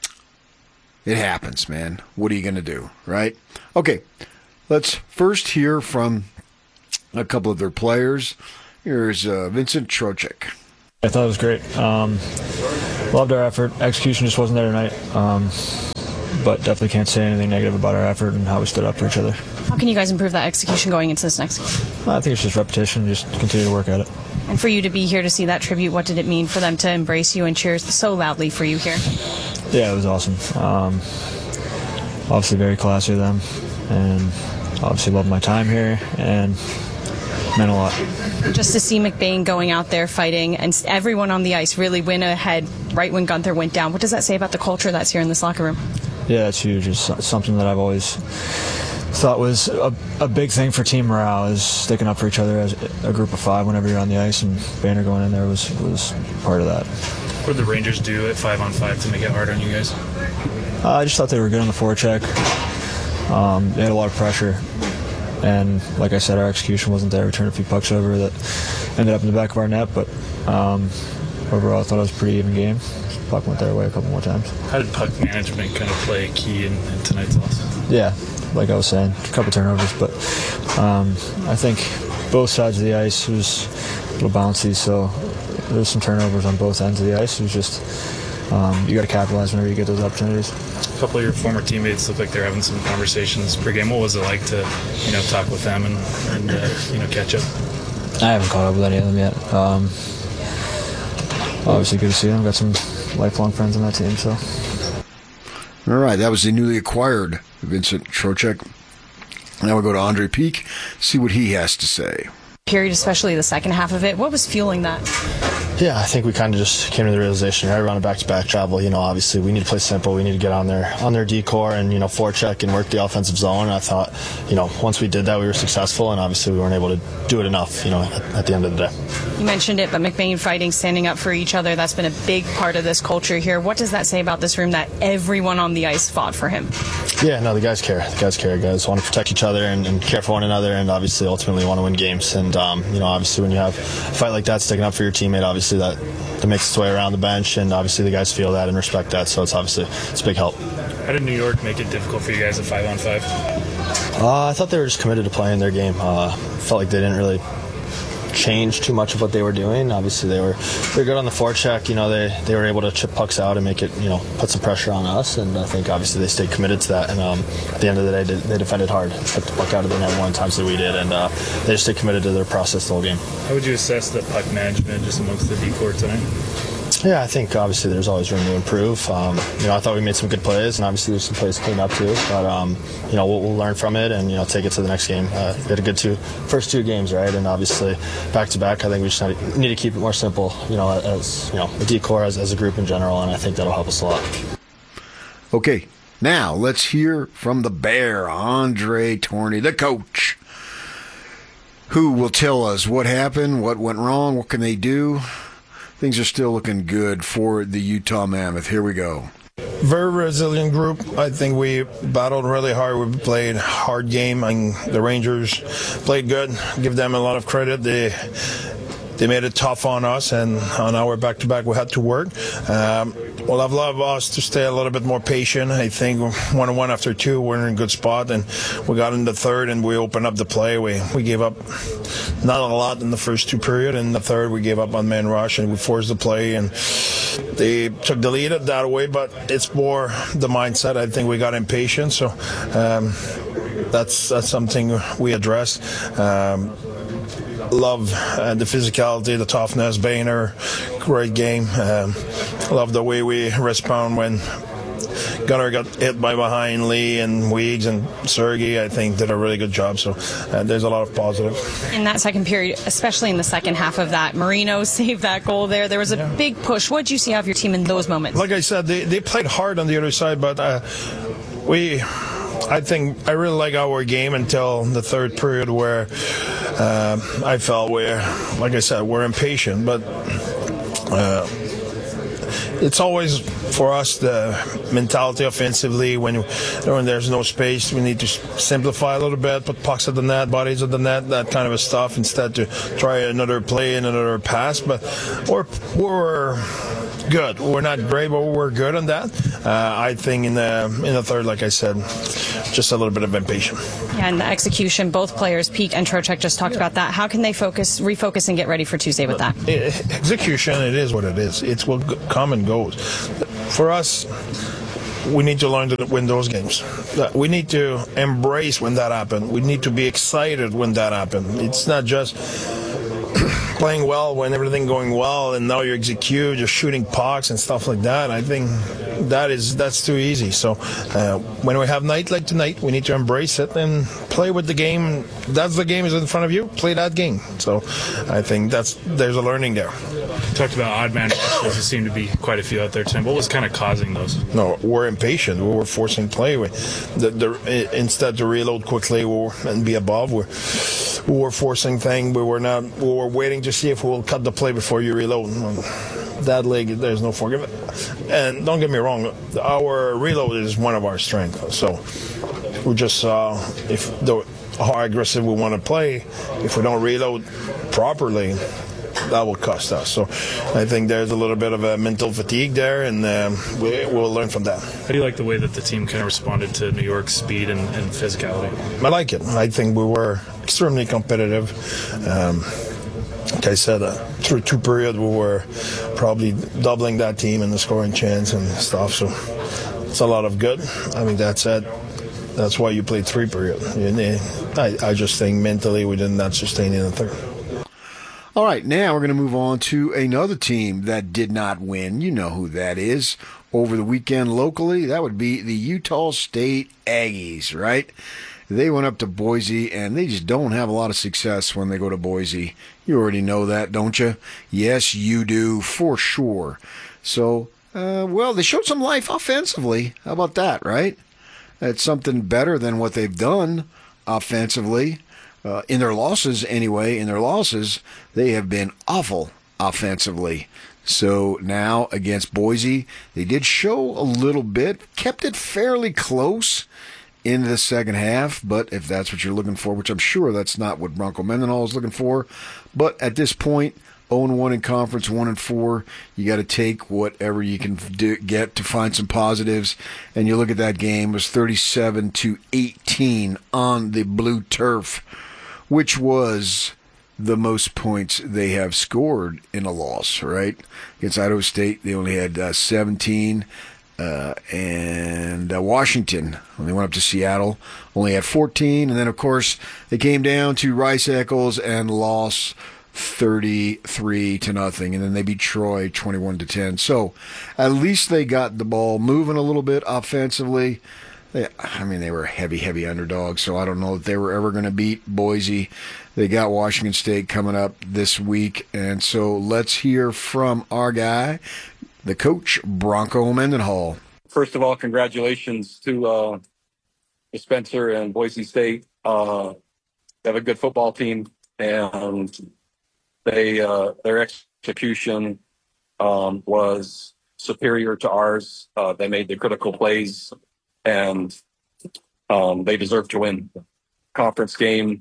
Speaker 29: It happens, man. What are you going to do, right? Okay, let's first hear from a couple of their players. Here's uh, Vincent Trocheck.
Speaker 1: I thought it was great. Um, loved our effort. Execution just wasn't there tonight. Um, but definitely can't say anything negative about our effort and how we stood up for each other.
Speaker 3: How can you guys improve that execution going into this next game?
Speaker 1: I think it's just repetition. Just continue to work at it.
Speaker 3: And for you to be here to see that tribute, what did it mean for them to embrace you and cheer so loudly for you here?
Speaker 1: Yeah, it was awesome. Um, obviously very classy of them, and obviously loved my time here, and meant a lot.
Speaker 3: Just to see McBain going out there fighting and everyone on the ice really win ahead right when Gunther went down, what does that say about the culture that's here in this locker room?
Speaker 1: Yeah, it's huge. It's something that I've always thought was a, a big thing for team morale, is sticking up for each other as a group of five whenever you're on the ice, and Banner going in there was, was part of that.
Speaker 6: What did the Rangers do at five on five to make it hard on you guys?
Speaker 1: Uh, I just thought they were good on the forecheck. Um, they had a lot of pressure, and like I said, our execution wasn't there. We turned a few pucks over that ended up in the back of our net, but um, overall I thought it was a pretty even game. Puck went their way a couple more times.
Speaker 6: How did puck management kind of play a key in, in tonight's loss?
Speaker 1: Yeah, like I was saying, a couple turnovers, but um, I think both sides of the ice was a little bouncy, so there was some turnovers on both ends of the ice. It was just, um, you got to capitalize whenever you get those opportunities.
Speaker 6: A couple of your former teammates look like they're having some conversations pregame. What was it like to, you know, talk with them and, and uh, you know, catch up?
Speaker 1: I haven't caught up with any of them yet. Um, obviously good to see them. Got some lifelong friends on that team, so.
Speaker 29: All right, that was the newly acquired Vincent Trocheck. Now we go to Andre Peak, see what he has to say.
Speaker 3: Period, especially the second half of it. What was fueling that?
Speaker 13: Yeah, I think we kind of just came to the realization right around a back-to-back travel. You know, obviously we need to play simple. We need to get on their on their D-core and, you know, forecheck and work the offensive zone. And I thought, you know, once we did that, we were successful, and obviously we weren't able to do it enough, you know, at, at the end of the day.
Speaker 3: You mentioned it, but McBain fighting, standing up for each other, that's been a big part of this culture here. What does that say about this room that everyone on the ice fought for him?
Speaker 13: Yeah, no, the guys care. The guys care. Guys want to protect each other and, and care for one another, and obviously ultimately want to win games. And, um, you know, obviously when you have a fight like that, sticking up for your teammate, obviously that, that makes its way around the bench, and obviously the guys feel that and respect that, so it's obviously it's a big help.
Speaker 6: How did New York make it difficult for you guys at five on five?
Speaker 13: Uh, I thought they were just committed to playing their game. Uh, felt like they didn't really change too much of what they were doing. Obviously they were they were good on the forecheck. You know, they they were able to chip pucks out and make it, you know, put some pressure on us, and I think obviously they stayed committed to that, and um, at the end of the day they, they defended hard, put the puck out of the net more times than we did, and uh, they just stayed committed to their process the whole game.
Speaker 6: How would you assess the puck management just amongst the D-core tonight?
Speaker 13: Yeah, I think obviously there's always room to improve. Um, you know, I thought we made some good plays, and obviously there's some plays to clean up too. But um, you know, we'll, we'll learn from it and, you know, take it to the next game. Uh, we had a good two first two games, right? And obviously back to back, I think we just need to keep it more simple. You know, as you know, the D-core as, as a group in general, and I think that'll help us a lot.
Speaker 29: Okay, now let's hear from the Bear, Andre Tourigny, the coach, who will tell us what happened, what went wrong, what can they do. Things are still looking good for the Utah Mammoth. Here we go.
Speaker 16: Very resilient group. I think we battled really hard. We played a hard game, and the Rangers played good. Give them a lot of credit. They they made it tough on us, and on our back-to-back we had to work. Um, well, I've loved us to stay a little bit more patient. I think one and one after two, we're in a good spot, and we got in the third, and we opened up the play. We we gave up not a lot in the first two period. In the third, we gave up on man rush, and we forced the play, and they took the lead that way. But it's more the mindset. I think we got impatient, so um, that's that's something we addressed. Um, Love uh, the physicality, the toughness. Boehner, great game. Um, love the way we respond when Gunnar got hit by behind. Lee and Weeds and Sergei, I think, did a really good job. So uh, there's a lot of positive.
Speaker 3: In that second period, especially in the second half of that, Marino saved that goal there. There was a yeah. big push. What did you see out of your team in those moments?
Speaker 16: Like I said, they, they played hard on the other side, but uh, we... I think I really like our game until the third period, where uh, I felt we're, like I said, we're impatient, but uh, it's always for us the mentality offensively when, when there's no space, we need to simplify a little bit, put pucks at the net, bodies at the net, that kind of stuff, instead to try another play and another pass. But we're, we're good. We're not great, but we're good on that. Uh, I think in the in the third, like I said, just a little bit of impatience.
Speaker 3: Yeah, and the execution, both players, Peak and Trocheck, just talked yeah. about that. How can they focus, refocus, and get ready for Tuesday with that?
Speaker 16: Execution, it is what it is. It's what come and goes. For us, we need to learn to win those games. We need to embrace when that happens. We need to be excited when that happens. It's not just playing well when everything going well and now you execute, you're shooting pucks and stuff like that. I think that is that's too easy. So uh, when we have night like tonight, we need to embrace it and play with the game. That's the game is in front of you. Play that game. So I think that's there's a learning there.
Speaker 6: You talked about odd man rushes. There seem to be quite a few out there tonight. What was kind of causing those?
Speaker 16: No, we're impatient. We were forcing play. We, the, the, instead to reload quickly we and be above, we're, we were forcing things. We were not. We were waiting to see if we'll cut the play before you reload. That leg, there's no forgiving. And don't get me wrong, our reload is one of our strengths. So we just saw uh, if the how aggressive we want to play. If we don't reload properly, that will cost us. So I think there's a little bit of a mental fatigue there, and um, we, we'll learn from that.
Speaker 6: How do you like the way that the team kind of responded to New York's speed and, and physicality?
Speaker 16: I like it. I think we were extremely competitive. Um, like I said, uh, through two periods, we were probably doubling that team in the scoring chance and stuff. So it's a lot of good. I mean, that said, that's why you played three periods. I, I just think mentally we did not sustain in the third.
Speaker 29: All right, now we're going to move on to another team that did not win. You know who that is. Over the weekend locally, that would be the Utah State Aggies, right? They went up to Boise, and they just don't have a lot of success when they go to Boise. You already know that, don't you? Yes, you do, for sure. So, uh, well, they showed some life offensively. How about that, right? That's something better than what they've done offensively. Uh, in their losses, anyway, in their losses, they have been awful offensively. So now against Boise, they did show a little bit, kept it fairly close in the second half, but if that's what you're looking for, which I'm sure that's not what Bronco Mendenhall is looking for, but at this point, oh and one in conference, one and four, you got to take whatever you can do, get to find some positives, and you look at that game, it was thirty-seven to eighteen on the blue turf, which was the most points they have scored in a loss, right? Against Idaho State, they only had uh, seventeen. Uh, and uh, Washington, when they went up to Seattle, only had fourteen. And then, of course, they came down to Rice Eccles and lost thirty-three to nothing. And then they beat Troy twenty-one to ten. So at least they got the ball moving a little bit offensively. They, I mean, they were heavy, heavy underdogs, so I don't know if they were ever going to beat Boise. They got Washington State coming up this week. And so let's hear from our guy, the coach, Bronco Mendenhall.
Speaker 2: First of all, congratulations to uh, Spencer and Boise State. Uh, they have a good football team, and they uh, their execution um, was superior to ours. Uh, they made the critical plays, and um, they deserve to win conference game,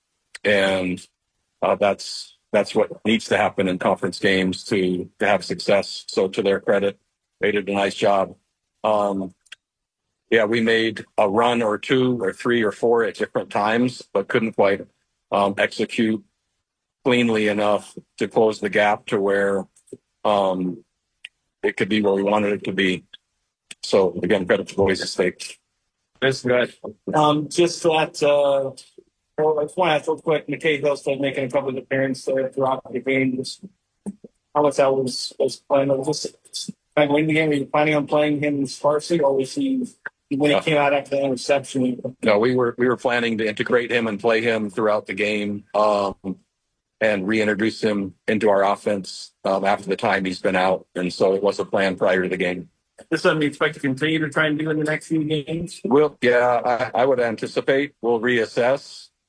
Speaker 2: and uh, that's That's what needs to happen in conference games to, to have success. So to their credit, they did a nice job. Um, yeah, we made a run or two or three or four at different times, but couldn't quite um, execute cleanly enough to close the gap to where um, it could be where we wanted it to be. So again, credit to Boise State.
Speaker 4: That's good. Um, just that, uh, Well, I just want to ask real quick, McKay Hill started making a couple of appearances there throughout the game. Just how much that was, was playing? Was this kind of win the game? Were you planning on playing him sparsely, or was he, when he came out after the interception?
Speaker 2: No, we were we were planning to integrate him and play him throughout the game um, and reintroduce him into our offense um, after the time he's been out. And so it was a plan prior to the game.
Speaker 4: This is something you expect to continue to try and do in the next few games?
Speaker 2: We'll, yeah, I, I would anticipate we'll reassess.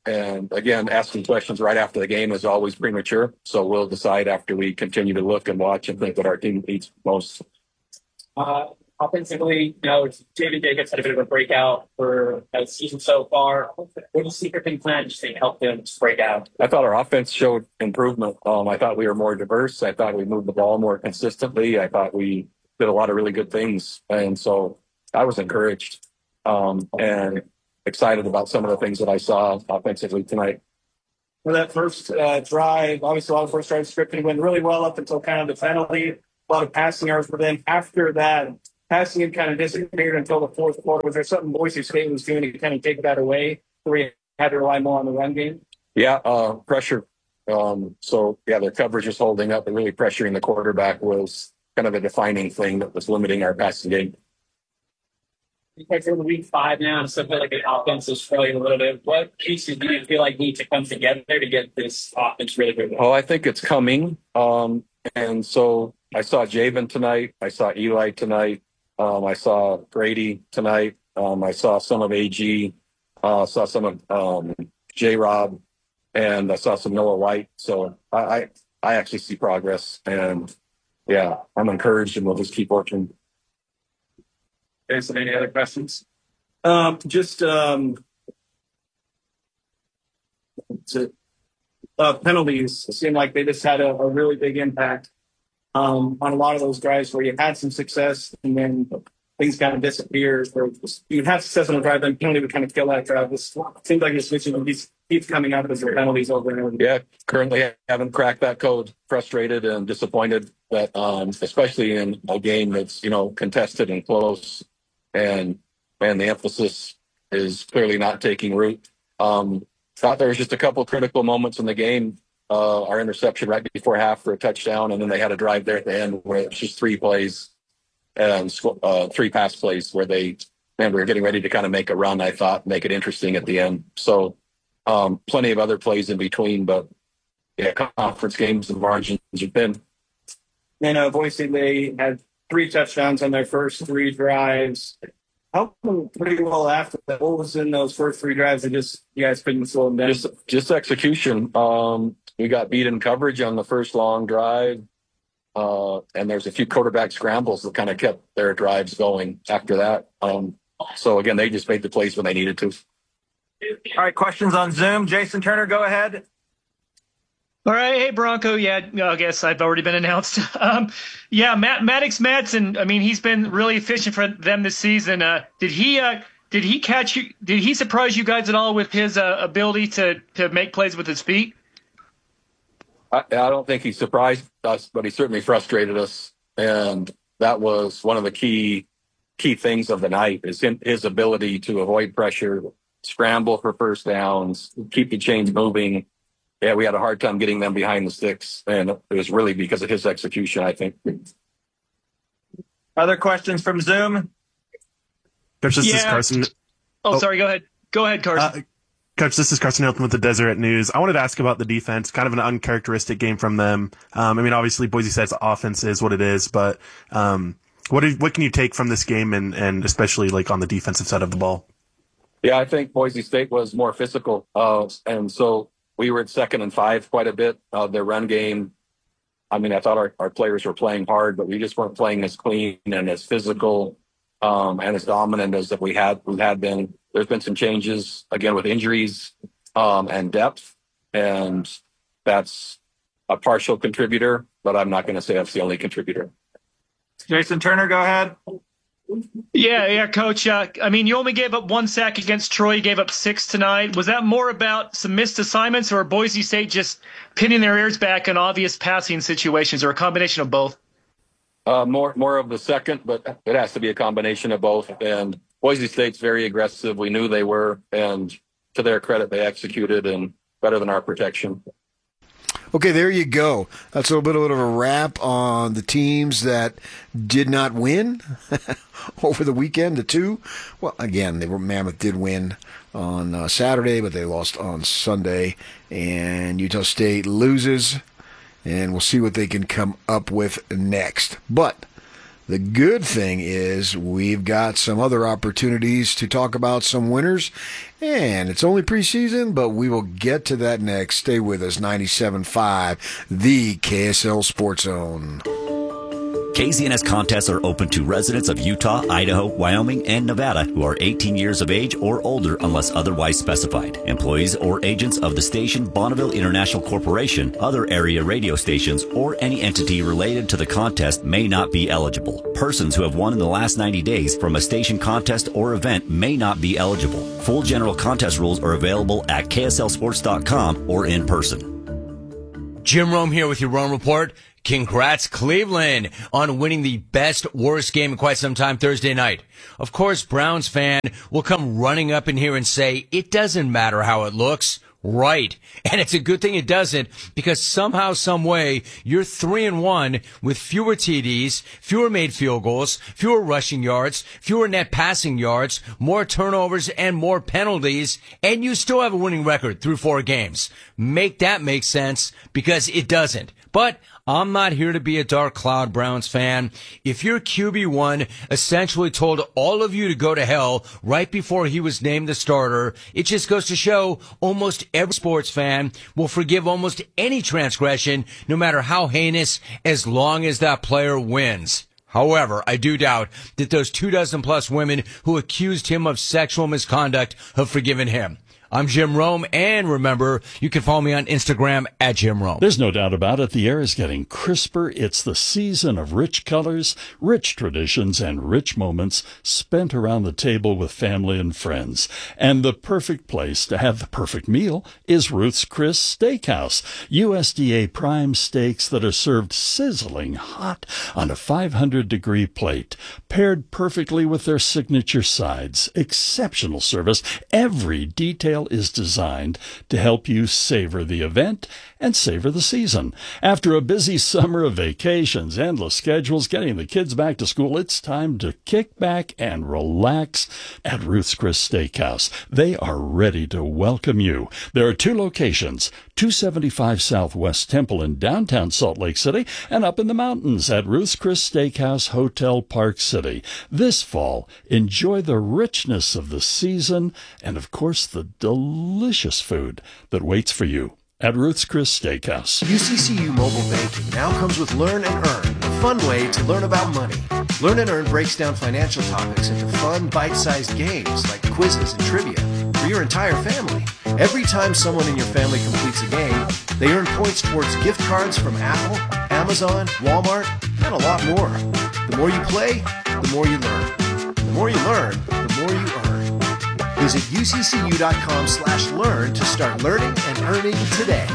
Speaker 2: And again, asking questions right after the game is always premature. So we'll decide after we continue to look and watch and think what our team needs most.
Speaker 4: Uh, offensively, you know, J V Jacobs had a bit of a breakout for the season so far. What does secret thing plan just to help them break out?
Speaker 2: I thought our offense showed improvement. Um, I thought we were more diverse. I thought we moved the ball more consistently. I thought we did a lot of really good things. And so I was encouraged um, and excited about some of the things that I saw offensively tonight.
Speaker 4: For that first uh, drive, obviously, a lot of first drive scripting went really well up until kind of the penalty. A lot of passing yards for them. After that, passing had kind of disappeared until the fourth quarter. Was there something Boise State was doing to kind of take that away, where you had to rely more on the run game?
Speaker 2: Yeah, uh, pressure. Um, so, yeah, their coverage is holding up, but really pressuring the quarterback was kind of a defining thing that was limiting our passing game.
Speaker 4: You guys are in week five now, and so I feel like the offense is struggling a little bit. What pieces do you feel like need to come together to get this offense really good?
Speaker 2: Oh, I think it's coming. Um, and so I saw Javen tonight. I saw Eli tonight. Um, I saw Grady tonight. Um, I saw some of A G. Uh, saw some of um, J-Rob. And I saw some Noah White. So I, I, I actually see progress. And, yeah, I'm encouraged, and we'll just keep working.
Speaker 4: Jason, any other questions? Um, just um, to, uh, penalties. It seemed like they just had a, a really big impact um, on a lot of those drives where you had some success and then things kind of disappeared. Or you'd have success on a drive, then penalty would kind of kill that drive. It seems like this switching keeps, keeps coming up as the penalties over and over.
Speaker 2: Yeah, currently haven't cracked that code. Frustrated and disappointed that, um, especially in a game that's, you know, contested and close. And, man, the emphasis is clearly not taking root. Um, thought there was just a couple critical moments in the game. Uh, our interception right before half for a touchdown, and then they had a drive there at the end where it's just three plays and uh, three pass plays where they, man, we were getting ready to kind of make a run, I thought, make it interesting at the end. So um, plenty of other plays in between, but, yeah, conference games, the margins are thin.
Speaker 4: And uh, Boise, they had three touchdowns on their first three drives. Helped them pretty well after that. What was in those first three drives that just you guys couldn't slow them down?
Speaker 2: Just, just execution. Um, we got beat in coverage on the first long drive, uh, and there's a few quarterback scrambles that kind of kept their drives going after that. Um, so, again, they just made the plays when they needed to.
Speaker 12: All right, questions on Zoom. Jason Turner, go ahead.
Speaker 5: All right, hey Bronco. Yeah, I guess I've already been announced. Um, yeah, Matt Maddox Madsen. I mean, he's been really efficient for them this season. Uh, did he? Uh, did he catch you? Did he surprise you guys at all with his uh, ability to to make plays with his feet?
Speaker 2: I, I don't think he surprised us, but he certainly frustrated us, and that was one of the key key things of the night. Is his ability to avoid pressure, scramble for first downs, keep the chains moving. Yeah, we had a hard time getting them behind the sticks, and it was really because of his execution, I think.
Speaker 12: Other questions from Zoom?
Speaker 17: Coach, this
Speaker 5: yeah.
Speaker 17: is Carson.
Speaker 5: Oh, oh, sorry. Go ahead. Go ahead, Carson.
Speaker 17: Uh, Coach, this is Carson Hilton with the Deseret News. I wanted to ask about the defense, kind of an uncharacteristic game from them. Um, I mean, obviously, Boise State's offense is what it is, but um, what is, what can you take from this game, and, and especially like on the defensive side of the ball?
Speaker 2: Yeah, I think Boise State was more physical, uh, and so we were at second and five quite a bit. Uh, their run game, I mean, I thought our, our players were playing hard, but we just weren't playing as clean and as physical um, and as dominant as that we had we had been. There's been some changes, again, with injuries um, and depth, and that's a partial contributor, but I'm not going to say that's the only contributor.
Speaker 12: Jason Turner, go ahead.
Speaker 5: Yeah, yeah, Coach. Uh, I mean, you only gave up one sack against Troy. You gave up six tonight. Was that more about some missed assignments, or Boise State just pinning their ears back in obvious passing situations, or a combination of both?
Speaker 2: Uh, more more of the second, but it has to be a combination of both. And Boise State's very aggressive. We knew they were, and to their credit, they executed and better than our protection.
Speaker 29: Okay, there you go. That's a little bit of a wrap on the teams that did not win over the weekend, the two. Well, again, they were, Mammoth did win on uh, Saturday, but they lost on Sunday. And Utah State loses, and we'll see what they can come up with next. But The good thing is we've got some other opportunities to talk about some winners, and it's only preseason, but we will get to that next. Stay with us, ninety-seven point five, the K S L Sports Zone.
Speaker 15: K Z N S contests are open to residents of Utah, Idaho, Wyoming, and Nevada who are eighteen years of age or older unless otherwise specified. Employees or agents of the station Bonneville International Corporation, other area radio stations, or any entity related to the contest may not be eligible. Persons who have won in the last ninety days from a station contest or event may not be eligible. Full general contest rules are available at K S L sports dot com or in person.
Speaker 18: Jim Rome here with your Rome Report. Congrats, Cleveland, on winning the best, worst game in quite some time Thursday night. Of course, Browns fan will come running up in here and say, it doesn't matter how it looks. Right. And it's a good thing it doesn't, because somehow, some way, you're three and one with fewer T Ds, fewer made field goals, fewer rushing yards, fewer net passing yards, more turnovers, and more penalties, and you still have a winning record through four games. Make that make sense, because it doesn't. But I'm not here to be a dark cloud Browns fan. If your Q B one essentially told all of you to go to hell right before he was named the starter, it just goes to show almost every sports fan will forgive almost any transgression, no matter how heinous, as long as that player wins. However, I do doubt that those two dozen plus women who accused him of sexual misconduct have forgiven him. I'm Jim Rome, and remember, you can follow me on Instagram at Jim Rome.
Speaker 20: There's no doubt about it. The air is getting crisper. It's the season of rich colors, rich traditions, and rich moments spent around the table with family and friends. And the perfect place to have the perfect meal is Ruth's Chris Steakhouse. U S D A prime steaks that are served sizzling hot on a five hundred degree plate, paired perfectly with their signature sides. Exceptional service. Every detail is designed to help you savor the event and savor the season. After a busy summer of vacations, endless schedules, getting the kids back to school, it's time to kick back and relax at Ruth's Chris Steakhouse. They are ready to welcome you. There are two locations, two seventy-five Southwest Temple in downtown Salt Lake City and up in the mountains at Ruth's Chris Steakhouse Hotel Park City. This fall, enjoy the richness of the season and, of course, the delicious food that waits for you at Ruth's Chris Steakhouse.
Speaker 21: U C C U Mobile Banking now comes with Learn and Earn, a fun way to learn about money. Learn and Earn breaks down financial topics into fun, bite-sized games like quizzes and trivia for your entire family. Every time someone in your family completes a game, they earn points towards gift cards from Apple, Amazon, Walmart, and a lot more. The more you play, the more you learn. The more you learn, the more you earn. Visit uccu.com slash learn to start learning and earning today.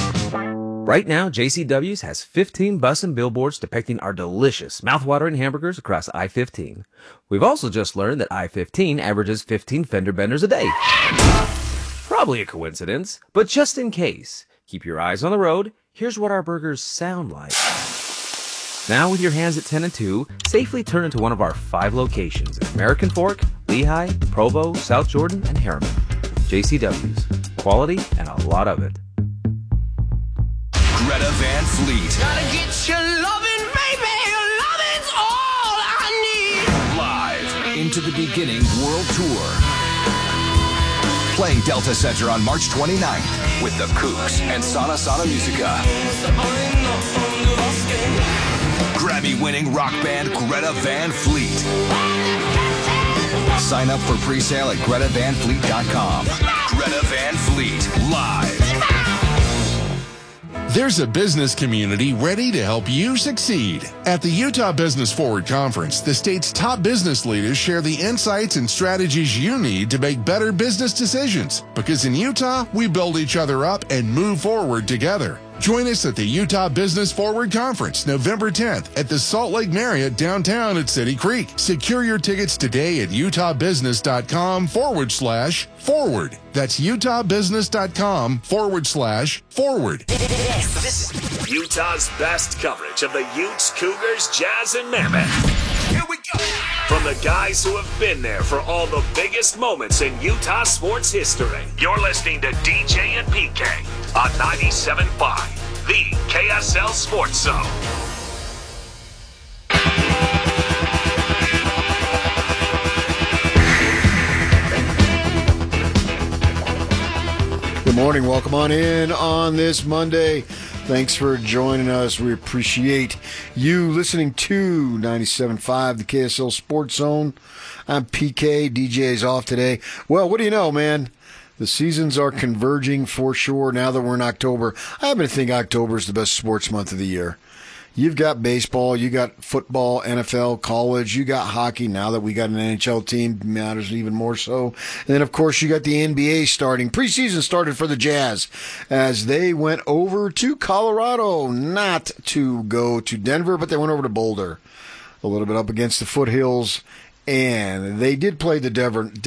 Speaker 22: Right now, J C W's has fifteen bus and billboards depicting our delicious, mouthwatering hamburgers across I fifteen. We've also just learned that I fifteen averages fifteen fender benders a day. Probably a coincidence, but just in case, keep your eyes on the road. Here's what our burgers sound like. Now, with your hands at ten and two, safely turn into one of our five locations at American Fork, Lehigh, Provo, South Jordan, and Harriman. J C W's. Quality and a lot of it.
Speaker 19: Greta Van Fleet.
Speaker 23: Gotta get your loving, baby. Your loving's all I need.
Speaker 19: Live Into the Beginning World Tour. Playing Delta Center on March twenty-ninth with the Kooks and Sana Sana Musica. Grammy-winning rock band Greta Van Fleet. Sign up for pre-sale at greta van fleet dot com. Greta Van Fleet, live.
Speaker 25: There's a business community ready to help you succeed. At the Utah Business Forward Conference, the state's top business leaders share the insights and strategies you need to make better business decisions. Because in Utah, we build each other up and move forward together. Join us at the Utah Business Forward Conference, November tenth at the Salt Lake Marriott downtown at City Creek. Secure your tickets today at utahbusiness.com forward slash forward. That's utahbusiness.com forward slash forward.
Speaker 19: This is Utah's best coverage of the Utes, Cougars, Jazz, and Mammoth. Here we go. From the guys who have been there for all the biggest moments in Utah sports history. You're listening to D J and P K on ninety-seven point five, the K S L Sports Zone.
Speaker 29: Good morning. Welcome on in on this Monday. Thanks for joining us. We appreciate you listening to ninety-seven point five, the K S L Sports Zone. I'm P K. D J's off today. Well, what do you know, man? The seasons are converging for sure now that we're in October. I happen to think October is the best sports month of the year. You've got baseball, you got football, N F L, college, you got hockey. Now that we got an N H L team, matters even more so. And then, of course, you got the N B A starting. Preseason started for the Jazz as they went over to Colorado, not to go to Denver, but they went over to Boulder, a little bit up against the foothills. And they did play the Denver.